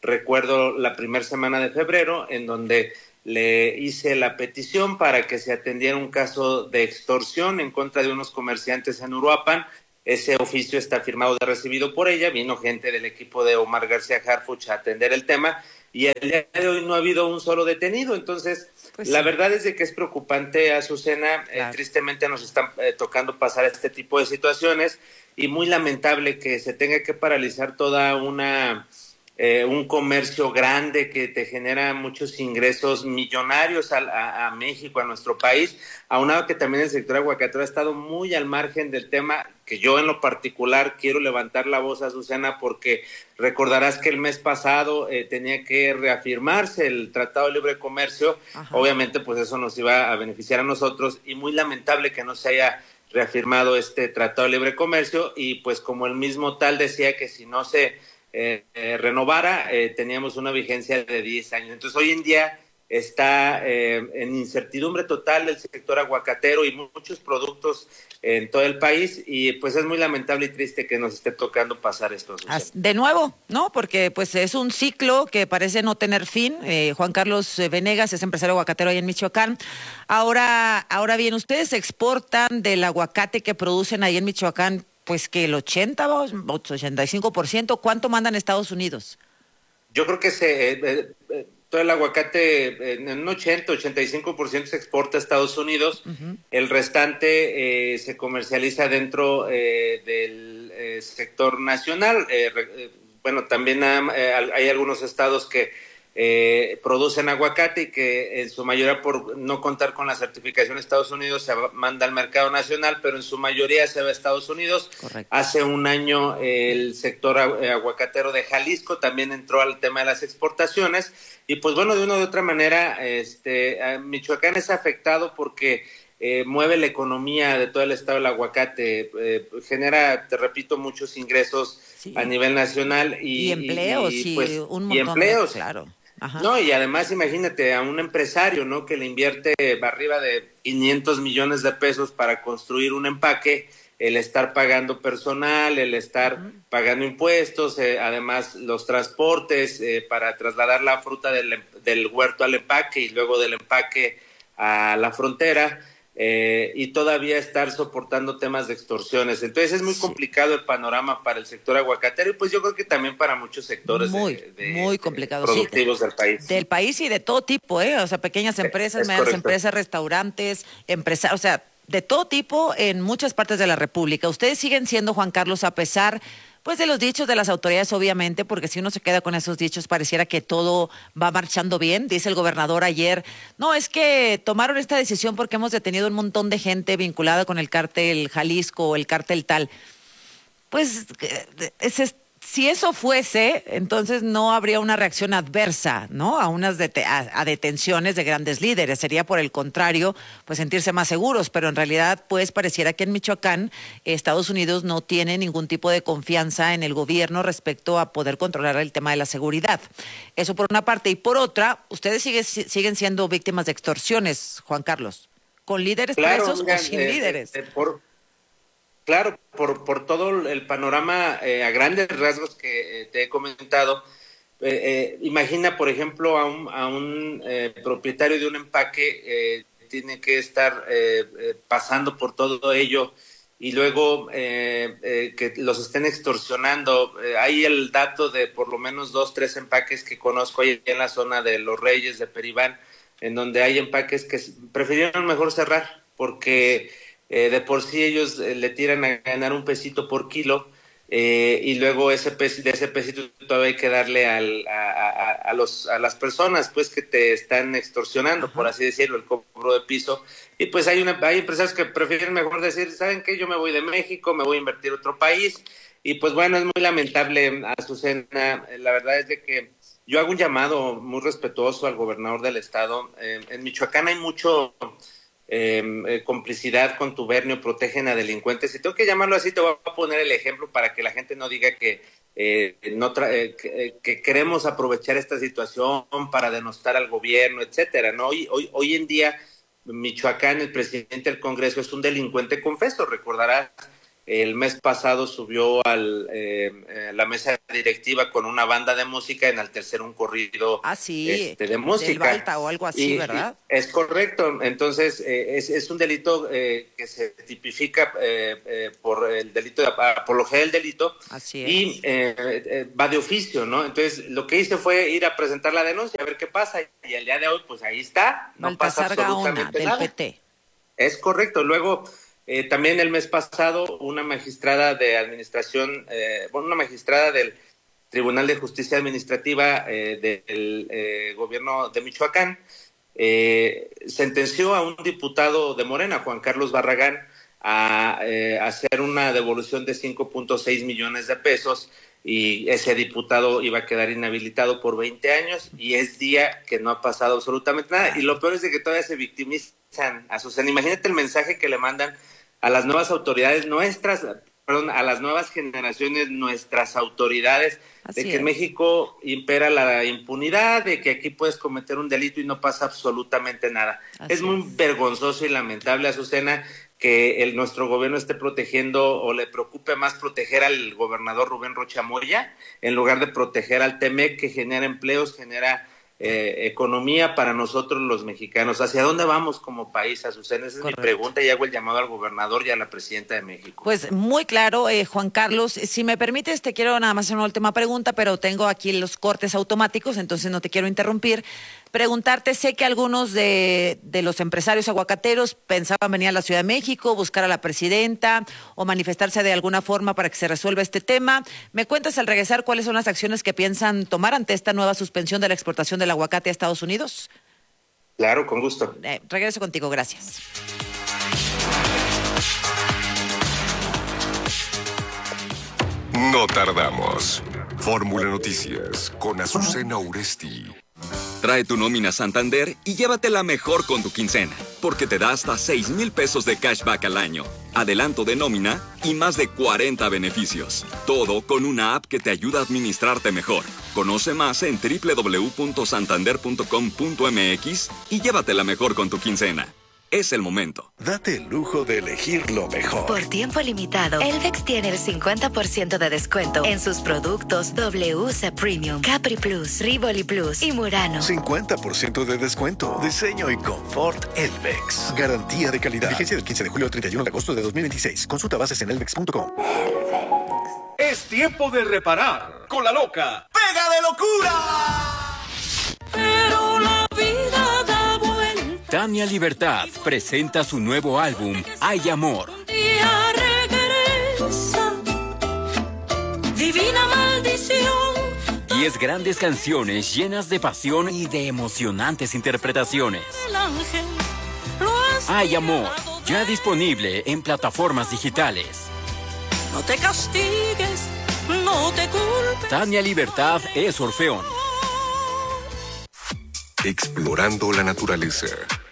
recuerdo la primera semana de febrero, en donde le hice la petición para que se atendiera un caso de extorsión en contra de unos comerciantes en Uruapan. Ese oficio está firmado de recibido por ella, vino gente del equipo de Omar García Harfuch a atender el tema y el día de hoy no ha habido un solo detenido. Entonces, pues la sí. verdad es de que es preocupante, Azucena, claro. eh, tristemente nos están eh, tocando pasar este tipo de situaciones y muy lamentable que se tenga que paralizar toda una... Eh, un comercio grande que te genera muchos ingresos millonarios a, a, a México, a nuestro país, aunado que también el sector aguacatero ha estado muy al margen del tema, que yo en lo particular quiero levantar la voz, Azucena, porque recordarás que el mes pasado eh, tenía que reafirmarse el Tratado de Libre Comercio. Ajá. Obviamente pues eso nos iba a beneficiar a nosotros y muy lamentable que no se haya reafirmado este Tratado de Libre Comercio y pues como el mismo tal decía que si no se Eh, eh, renovara, eh, teníamos una vigencia de diez años. Entonces hoy en día está eh, en incertidumbre total el sector aguacatero y muchos productos en todo el país y pues es muy lamentable y triste que nos esté tocando pasar esto. De nuevo, ¿no? Porque pues es un ciclo que parece no tener fin. Eh, Juan Carlos Venegas es empresario aguacatero ahí en Michoacán. Ahora, ahora bien, ustedes exportan del aguacate que producen ahí en Michoacán pues que el ochenta, ochenta y cinco por ciento, ¿cuánto mandan a Estados Unidos? Yo creo que se, eh, eh, todo el aguacate en un ochenta, ochenta y cinco por ciento se exporta a Estados Unidos, uh-huh. El restante eh, se comercializa dentro eh, del eh, sector nacional. Eh, eh, bueno, también ha, eh, hay algunos estados que Eh, producen aguacate y que en su mayoría por no contar con la certificación de Estados Unidos se manda al mercado nacional, pero en su mayoría se va a Estados Unidos. Correcto. Hace un año eh, el sector aguacatero de Jalisco también entró al tema de las exportaciones y pues bueno, de una u otra manera este, Michoacán es afectado porque eh, mueve la economía de todo el estado del aguacate, eh, genera, te repito, muchos ingresos sí. a nivel nacional y, y empleos y, y, pues, y un montón y empleos de, claro. Ajá. No, y además imagínate a un empresario, ¿no? Que le invierte arriba de quinientos millones de pesos para construir un empaque, el estar pagando personal, el estar uh-huh. pagando impuestos, eh, además los transportes eh, para trasladar la fruta del, del huerto al empaque y luego del empaque a la frontera. Eh, y todavía estar soportando temas de extorsiones. Entonces es muy sí. complicado el panorama para el sector aguacatero y pues yo creo que también para muchos sectores muy, de, de, muy complicado. productivos sí, del país. Del país y de todo tipo, ¿eh? O sea, pequeñas empresas, medianas empresas, restaurantes, empresas, o sea, de todo tipo en muchas partes de la República. Ustedes siguen siendo, Juan Carlos, a pesar pues de los dichos de las autoridades, obviamente, porque si uno se queda con esos dichos pareciera que todo va marchando bien. Dice el gobernador ayer, no, es que tomaron esta decisión porque hemos detenido un montón de gente vinculada con el cártel Jalisco o el cártel tal. Pues es, si eso fuese, entonces no habría una reacción adversa, ¿no? A unas dete- a, a detenciones de grandes líderes. Sería por el contrario, pues sentirse más seguros. Pero en realidad, pues pareciera que en Michoacán, Estados Unidos no tiene ningún tipo de confianza en el gobierno respecto a poder controlar el tema de la seguridad. Eso por una parte. Y por otra, ustedes sigue, siguen siendo víctimas de extorsiones, Juan Carlos, con líderes claro, presos mira, o sin eh, líderes. Eh, por... Claro, por, por todo el panorama eh, a grandes rasgos que eh, te he comentado, eh, eh, imagina, por ejemplo, a un, a un eh, propietario de un empaque, eh, tiene que estar eh, eh, pasando por todo ello y luego eh, eh, que los estén extorsionando. Eh, hay el dato de por lo menos dos, tres empaques que conozco ahí en la zona de Los Reyes, de Peribán, en donde hay empaques que prefirieron mejor cerrar porque... Eh, de por sí ellos eh, le tiran a ganar un pesito por kilo eh, y luego ese pes- de ese pesito todavía hay que darle al, a, a, a, los, a las personas pues que te están extorsionando, Ajá. por así decirlo, el cobro de piso. Y pues hay, una, hay empresarios que prefieren mejor decir, ¿saben qué? Yo me voy de México, me voy a invertir a otro país. Y pues bueno, es muy lamentable, Azucena. La verdad es de que yo hago un llamado muy respetuoso al gobernador del estado. Eh, en Michoacán hay mucho... Eh, eh, complicidad, contubernio, protegen a delincuentes. Y tengo que llamarlo así, te voy a poner el ejemplo para que la gente no diga que, eh, no tra- eh, que, que queremos aprovechar esta situación para denostar al gobierno, etcétera, ¿no? Hoy, hoy, hoy en día, Michoacán, el presidente del Congreso es un delincuente confeso. Recordarás el mes pasado subió a eh, eh, la mesa directiva con una banda de música en enaltecer un corrido ah, sí, este, de música. Del Balta o algo así, y, ¿verdad? Y es correcto. Entonces, eh, es, es un delito eh, que se tipifica eh, eh, por el delito de apología del delito. Así es. Y eh, eh, va de oficio, ¿no? Entonces, lo que hice fue ir a presentar la denuncia, a ver qué pasa. Y el día de hoy, pues ahí está. No Baltasar pasa absolutamente Gaona, nada. del P T. Es correcto. Luego... Eh, también el mes pasado una magistrada de administración, eh, bueno, una magistrada del Tribunal de Justicia Administrativa eh, del eh, gobierno de Michoacán eh, sentenció a un diputado de Morena, Juan Carlos Barragán, a eh, hacer una devolución de cinco punto seis millones de pesos y ese diputado iba a quedar inhabilitado por veinte años y es día que no ha pasado absolutamente nada. Y lo peor es de que todavía se victimizan a Susana. Imagínate el mensaje que le mandan a las nuevas autoridades nuestras, perdón, a las nuevas generaciones, nuestras autoridades, Así de que es. En México impera la impunidad, de que aquí puedes cometer un delito y no pasa absolutamente nada. Así es muy es. vergonzoso y lamentable, Azucena, que el, nuestro gobierno esté protegiendo o le preocupe más proteger al gobernador Rubén Rocha Moya en lugar de proteger al T M E C, que genera empleos, genera eh, economía para nosotros los mexicanos. ¿Hacia dónde vamos como país, Azucena? Esa es Correcto. mi pregunta y hago el llamado al gobernador y a la presidenta de México. Pues muy claro, eh, Juan Carlos. Si me permites, te quiero nada más hacer una última pregunta, pero tengo aquí los cortes automáticos, entonces no te quiero interrumpir. Preguntarte, sé que algunos de, de los empresarios aguacateros pensaban venir a la Ciudad de México, buscar a la presidenta o manifestarse de alguna forma para que se resuelva este tema. ¿Me cuentas al regresar cuáles son las acciones que piensan tomar ante esta nueva suspensión de la exportación del aguacate a Estados Unidos? Claro, con gusto. Eh, regreso contigo, gracias. No tardamos. Fórmula Noticias con Azucena Uresti. Trae tu nómina Santander y llévatela mejor con tu quincena, porque te da hasta seis mil pesos de cashback al año, adelanto de nómina y más de cuarenta beneficios. Todo con una app que te ayuda a administrarte mejor. Conoce más en doble u doble u doble u punto santander punto com punto m x y llévatela mejor con tu quincena. Es el momento. Date el lujo de elegir lo mejor. Por tiempo limitado, Elvex tiene el cincuenta por ciento de descuento en sus productos W C Premium, Capri Plus, Rivoli Plus y Murano. cincuenta por ciento de descuento. Diseño y confort Elvex. Garantía de calidad. Vigencia del quince de julio al treinta y uno de agosto de dos mil veintiséis. Consulta bases en elvex punto com. Es tiempo de reparar con la loca. ¡Pega de locura! Pero la vida da vuelta. Tania Libertad presenta su nuevo álbum, Hay Amor. Un día regresa, divina maldición. Diez grandes canciones llenas de pasión y de emocionantes interpretaciones. El ángel lo has Hay Amor, ya disponible en plataformas digitales. No te castigues, no te culpes. Tania Libertad es Orfeón. Explorando la naturaleza.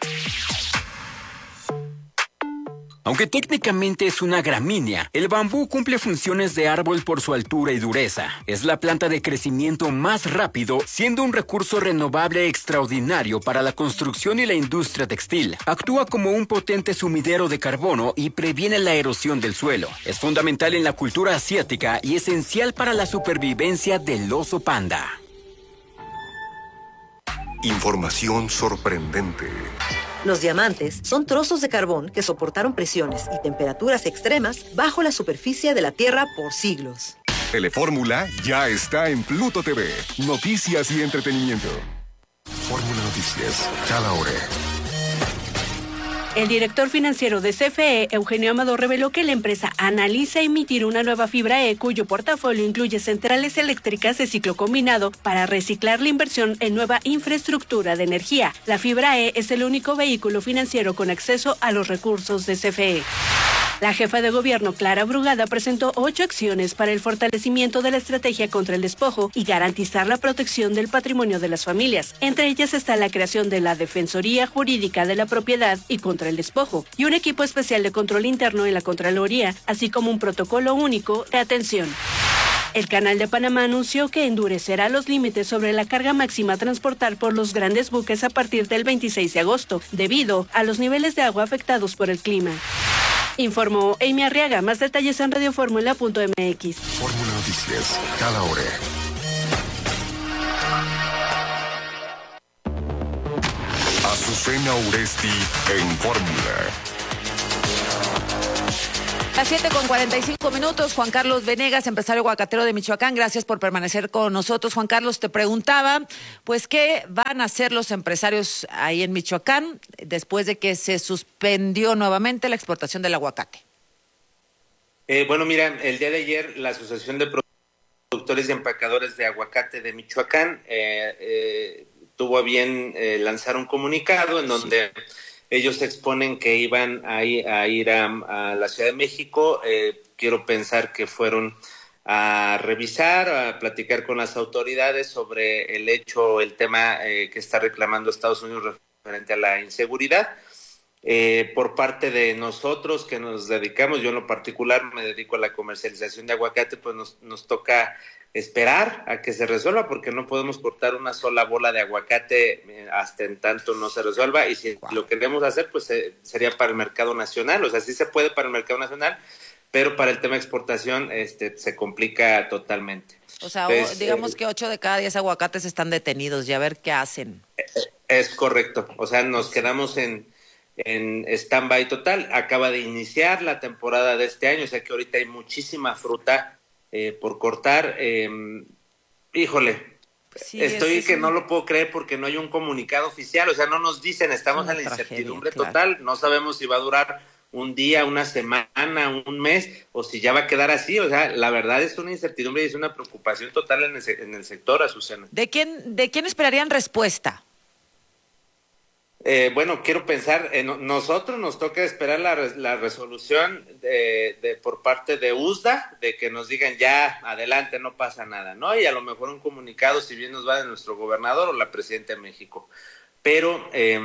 Aunque técnicamente es una gramínea, el bambú cumple funciones de árbol por su altura y dureza. Es la planta de crecimiento más rápido, siendo un recurso renovable extraordinario para la construcción y la industria textil. Actúa como un potente sumidero de carbono y previene la erosión del suelo. Es fundamental en la cultura asiática y esencial para la supervivencia del oso panda. Información sorprendente. Los diamantes son trozos de carbón que soportaron presiones y temperaturas extremas bajo la superficie de la Tierra por siglos. Telefórmula ya está en Pluto T V. Noticias y entretenimiento. Fórmula Noticias, cada hora. El director financiero de C F E, Eugenio Amado, reveló que la empresa analiza emitir una nueva fibra E cuyo portafolio incluye centrales eléctricas de ciclo combinado para reciclar la inversión en nueva infraestructura de energía. La fibra E es el único vehículo financiero con acceso a los recursos de C F E. La jefa de gobierno, Clara Brugada, presentó ocho acciones para el fortalecimiento de la estrategia contra el despojo y garantizar la protección del patrimonio de las familias. Entre ellas está la creación de la Defensoría Jurídica de la Propiedad y contra el despojo y un equipo especial de control interno en la Contraloría, así como un protocolo único de atención. El Canal de Panamá anunció que endurecerá los límites sobre la carga máxima a transportar por los grandes buques a partir del veintiséis de agosto, debido a los niveles de agua afectados por el clima. Informó Amy Arriaga. Más detalles en radioformula punto m x. Fórmula Noticias, cada hora. Azucena Uresti en Fórmula. Las siete con cuarenta y cinco minutos, Juan Carlos Venegas, empresario aguacatero de Michoacán, gracias por permanecer con nosotros. Juan Carlos, te preguntaba, pues, ¿qué van a hacer los empresarios ahí en Michoacán después de que se suspendió nuevamente la exportación del aguacate? Eh, bueno, mira, el día de ayer la Asociación de Productores y Empacadores de Aguacate de Michoacán eh, eh, tuvo a bien eh, lanzar un comunicado en donde sí. Ellos exponen que iban a ir a, ir a, a la Ciudad de México. Eh, quiero pensar que fueron a revisar, a platicar con las autoridades sobre el hecho, el tema eh, que está reclamando Estados Unidos referente a la inseguridad. Eh, por parte de nosotros que nos dedicamos, yo en lo particular me dedico a la comercialización de aguacate, pues nos, nos toca esperar a que se resuelva, porque no podemos cortar una sola bola de aguacate hasta en tanto no se resuelva, y si wow. lo queremos hacer, pues eh, sería para el mercado nacional. O sea, sí se puede para el mercado nacional, pero para el tema de exportación este, se complica totalmente. O sea, Entonces, digamos eh, que ocho de cada diez aguacates están detenidos, y a ver qué hacen. Es correcto, o sea, nos quedamos en, en stand-by total. Acaba de iniciar la temporada de este año, o sea que ahorita hay muchísima fruta Eh, por cortar. Eh, híjole, sí, estoy es, que es no un... lo puedo creer porque no hay un comunicado oficial, o sea, no nos dicen, estamos en la tragedia, incertidumbre claro. total, no sabemos si va a durar un día, una semana, un mes, o si ya va a quedar así. O sea, la verdad es una incertidumbre y es una preocupación total en el, en el sector, Azucena. ¿De quién, de quién esperarían respuesta? Eh, bueno, quiero pensar, eh, no, nosotros nos toca esperar la, la resolución de, de por parte de U S D A, de que nos digan ya, adelante, no pasa nada, ¿no? Y a lo mejor un comunicado, si bien nos va de nuestro gobernador o la presidenta de México. Pero, eh,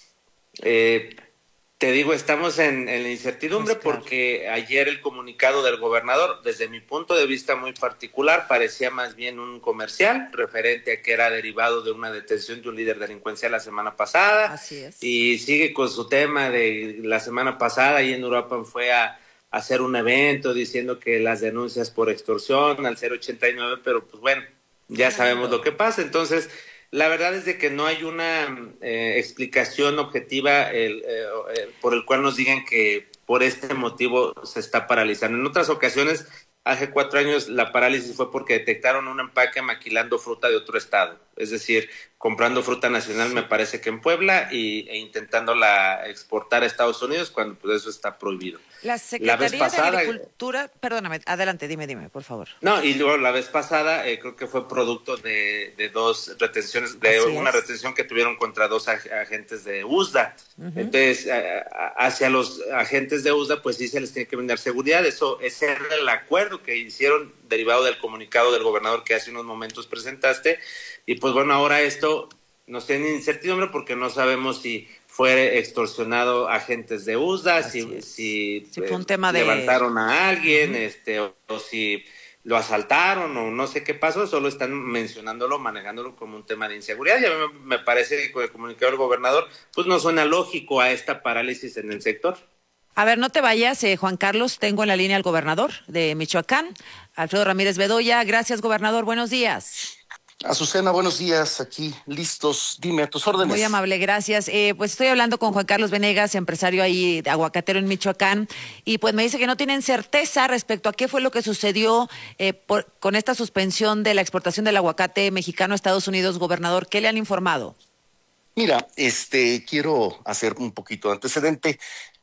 eh, te digo, estamos en, en la incertidumbre pues claro. porque ayer el comunicado del gobernador, desde mi punto de vista muy particular, parecía más bien un comercial referente a que era derivado de una detención de un líder delincuencial la semana pasada. Así es. Y sigue con su tema de la semana pasada y en Uruapan fue a, a hacer un evento diciendo que las denuncias por extorsión al cero ochenta y nueve, pero pues bueno, ya sabemos lo que pasa. Entonces, la verdad es de que no hay una eh, explicación objetiva el, eh, eh, por el cual nos digan que por este motivo se está paralizando. En otras ocasiones, hace cuatro años, la parálisis fue porque detectaron un empaque maquilando fruta de otro estado. Es decir, comprando fruta nacional, me parece que en Puebla, y, e intentándola exportar a Estados Unidos, cuando pues eso está prohibido. La Secretaría la vez pasada, de Agricultura, perdóname, adelante, dime, dime, por favor. No, y luego la vez pasada eh, creo que fue producto de, de dos retenciones, de Así una es. retención que tuvieron contra dos ag- agentes de U S D A. Uh-huh. Entonces, a, a, hacia los agentes de U S D A, pues sí se les tiene que brindar seguridad. Eso, ese era el acuerdo que hicieron derivado del comunicado del gobernador que hace unos momentos presentaste. Y pues bueno, ahora esto nos tiene incertidumbre porque no sabemos si fue extorsionado agentes de U S D A, Así si, si, si fue un tema eh, de... levantaron a alguien, uh-huh. este, o, o si lo asaltaron o no sé qué pasó, solo están mencionándolo, manejándolo como un tema de inseguridad. Y a mí me parece que con el comunicado del gobernador, pues no suena lógico a esta parálisis en el sector. A ver, no te vayas, eh, Juan Carlos, tengo en la línea al gobernador de Michoacán, Alfredo Ramírez Bedoya. Gracias, gobernador, buenos días. Azucena, buenos días, aquí listos, dime a tus órdenes. Muy amable, gracias. Eh, pues estoy hablando con Juan Carlos Venegas, empresario ahí aguacatero en Michoacán, y pues me dice que no tienen certeza respecto a qué fue lo que sucedió eh, por, con esta suspensión de la exportación del aguacate mexicano a Estados Unidos. Gobernador, ¿qué le han informado? Mira, este, quiero hacer un poquito de antecedente.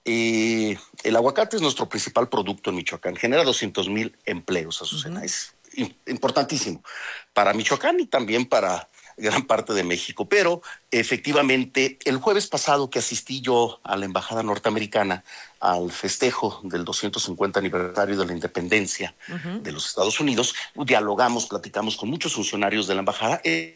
Eh, el aguacate es nuestro principal producto en Michoacán, genera doscientos mil empleos, Azucena, uh-huh. es importantísimo para Michoacán y también para gran parte de México. Pero efectivamente, el jueves pasado que asistí yo a la Embajada Norteamericana al festejo del doscientos cincuenta aniversario de la independencia uh-huh. de los Estados Unidos, dialogamos, platicamos con muchos funcionarios de la Embajada, eh,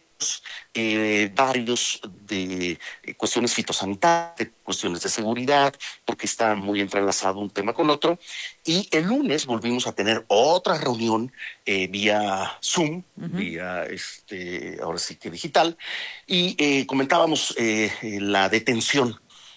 Eh, varios de eh, cuestiones fitosanitarias, de cuestiones de seguridad, porque está muy entrelazado un tema con otro. Y el lunes volvimos a tener otra reunión eh, vía Zoom, uh-huh. vía este, ahora sí que digital, y eh, comentábamos eh, la detención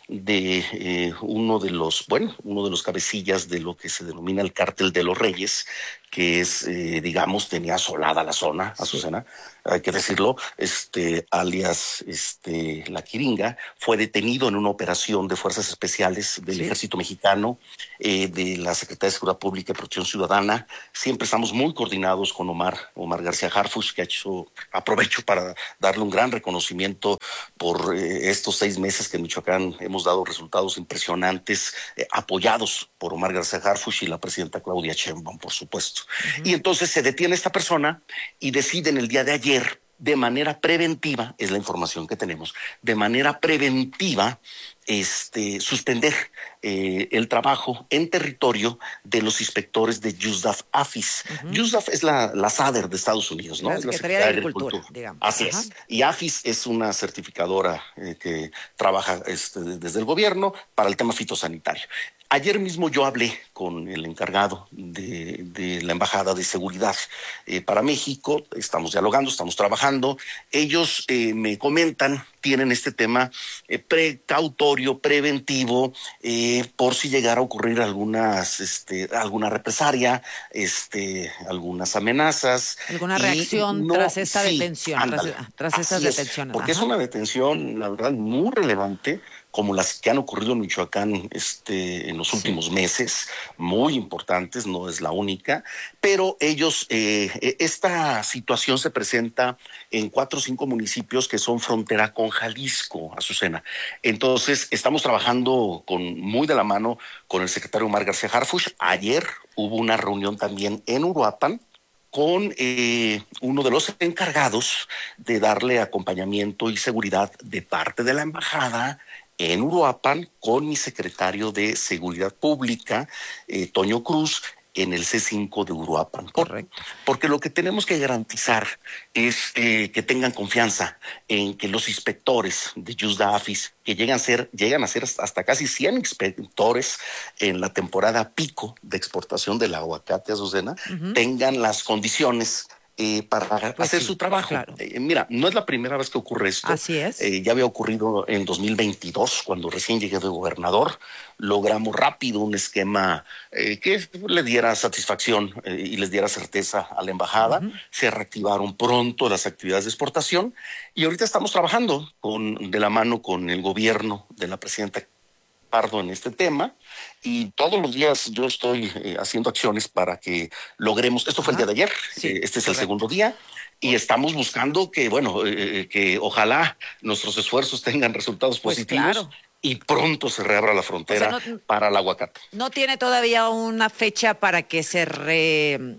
de eh, uno de los, bueno, uno de los cabecillas de lo que se denomina el Cártel de los Reyes, que es, eh, digamos, tenía asolada la zona, Azucena, hay que decirlo, este, alias este, La Quiringa, fue detenido en una operación de fuerzas especiales del Sí. Ejército Mexicano, eh, de la Secretaría de Seguridad Pública y Protección Ciudadana. Siempre estamos muy coordinados con Omar, Omar García Harfuch, que ha hecho, aprovecho para darle un gran reconocimiento por eh, estos seis meses que en Michoacán hemos dado resultados impresionantes, eh, apoyados por Omar García Harfuch y la presidenta Claudia Sheinbaum, por supuesto. Uh-huh. Y entonces se detiene esta persona y deciden el día de ayer, de manera preventiva, es la información que tenemos, de manera preventiva, este, suspender eh, el trabajo en territorio de los inspectores de Yusdaf Afis. Uh-huh. Yusdaf es la, la S A D E R de Estados Unidos, ¿no? La es la Secretaría de Agricultura, digamos. Así Ajá. es. Y Afis es una certificadora eh, que trabaja este, desde el gobierno para el tema fitosanitario. Ayer mismo yo hablé con el encargado de, de la Embajada de Seguridad eh, para México. Estamos dialogando, estamos trabajando. Ellos eh, me comentan, tienen este tema eh, precautorio, preventivo, eh, por si llegara a ocurrir algunas, este, alguna represalia, este, algunas amenazas. ¿Alguna reacción no, tras esta sí, detención? Ándale, tras, tras estas es, detenciones. porque Ajá. es una detención, la verdad, muy relevante, como las que han ocurrido en Michoacán este, en los sí. últimos meses, muy importantes, no es la única, pero ellos, eh, esta situación se presenta en cuatro o cinco municipios que son frontera con Jalisco, Azucena. Entonces, estamos trabajando con muy de la mano con el secretario Omar García Harfuch. Ayer hubo una reunión también en Uruapan con eh, uno de los encargados de darle acompañamiento y seguridad de parte de la embajada en Uruapan, con mi secretario de Seguridad Pública, eh, Toño Cruz, en el C cinco de Uruapan. Correcto. Porque lo que tenemos que garantizar es eh, que tengan confianza en que los inspectores de Yusda Afis, que llegan a ser, llegan a ser hasta casi cien inspectores en la temporada pico de exportación del aguacate, Azucena, uh-huh. tengan las condiciones Eh, para pues hacer sí, su trabajo. Claro. Eh, mira, no es la primera vez que ocurre esto. Así es. Eh, ya había ocurrido en dos mil veintidós, cuando recién llegué de gobernador. Logramos rápido un esquema eh, que le diera satisfacción eh, y les diera certeza a la embajada. Uh-huh. Se reactivaron pronto las actividades de exportación y ahorita estamos trabajando con, de la mano con el gobierno de la presidenta Pardo en este tema, y todos los días yo estoy eh, haciendo acciones para que logremos, esto fue el día de ayer, sí, eh, este es correcto. el segundo día, y estamos buscando que, bueno, eh, que ojalá nuestros esfuerzos tengan resultados pues positivos claro. y pronto se reabra la frontera, o sea, no, para el aguacate. No tiene todavía una fecha para que se, re,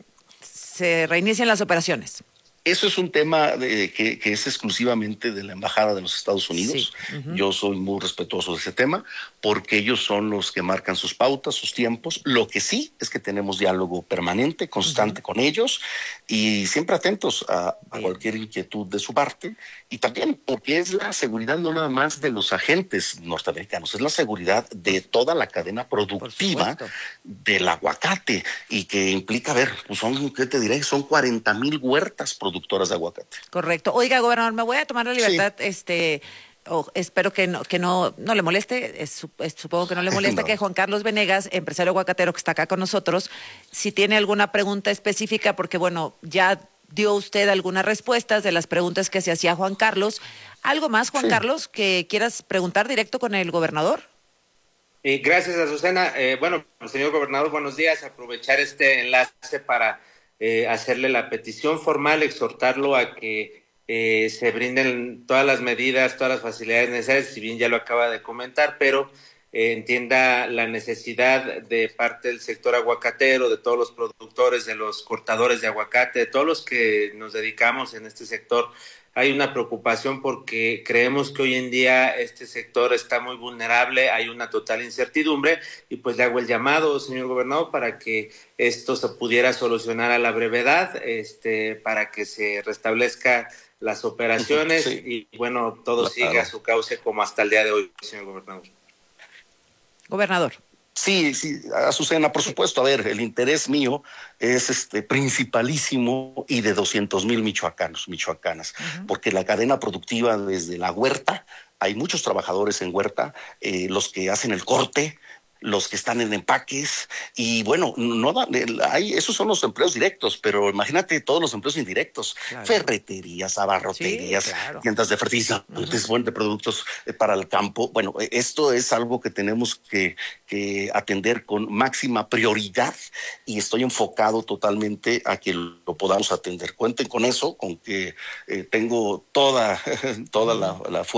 se reinicien las operaciones. Eso es un tema de, que, que es exclusivamente de la Embajada de los Estados Unidos. Sí. Uh-huh. Yo soy muy respetuoso de ese tema porque ellos son los que marcan sus pautas, sus tiempos. Lo que sí es que tenemos diálogo permanente, constante uh-huh. con ellos y siempre atentos a, a cualquier inquietud de su parte. Y también porque es la seguridad no nada más de los agentes norteamericanos, es la seguridad de toda la cadena productiva del aguacate y que implica, a ver, pues son, ¿qué te diré? Son cuarenta mil huertas productivas. Productoras de aguacate. Correcto. Oiga, gobernador, me voy a tomar la libertad, sí. este, oh, espero que no, que no, no le moleste, es, es, supongo que no le molesta no. que Juan Carlos Venegas, empresario aguacatero que está acá con nosotros, si tiene alguna pregunta específica, porque bueno, ya dio usted algunas respuestas de las preguntas que se hacía Juan Carlos. ¿Algo más, Juan sí. Carlos, que quieras preguntar directo con el gobernador? Eh, gracias, Azucena. Eh, bueno, señor gobernador, buenos días. Aprovechar este enlace para Eh, hacerle la petición formal, exhortarlo a que eh, se brinden todas las medidas, todas las facilidades necesarias, si bien ya lo acaba de comentar, pero eh, entienda la necesidad de parte del sector aguacatero, de todos los productores, de los cortadores de aguacate, de todos los que nos dedicamos en este sector. Hay una preocupación porque creemos que hoy en día este sector está muy vulnerable, hay una total incertidumbre y pues le hago el llamado, señor gobernador, para que esto se pudiera solucionar a la brevedad, este, para que se restablezcan las operaciones sí. y bueno, todo claro. siga su cauce como hasta el día de hoy, señor gobernador. Gobernador. Sí, sí, Azucena, por supuesto. A ver, el interés mío es este principalísimo y de doscientos mil michoacanos, michoacanas, uh-huh. porque la cadena productiva desde la huerta hay muchos trabajadores en huerta, eh, los que hacen el corte, los que están en empaques, y bueno, no da, hay, esos son los empleos directos, pero imagínate todos los empleos indirectos, claro. Ferreterías, abarroterías, sí, claro. Tiendas de fertilizantes, uh-huh. bueno, de productos para el campo. Bueno, esto es algo que tenemos que, que atender con máxima prioridad y estoy enfocado totalmente a que lo podamos atender. Cuenten con eso, con que eh, tengo toda, toda uh-huh. la, la fuerza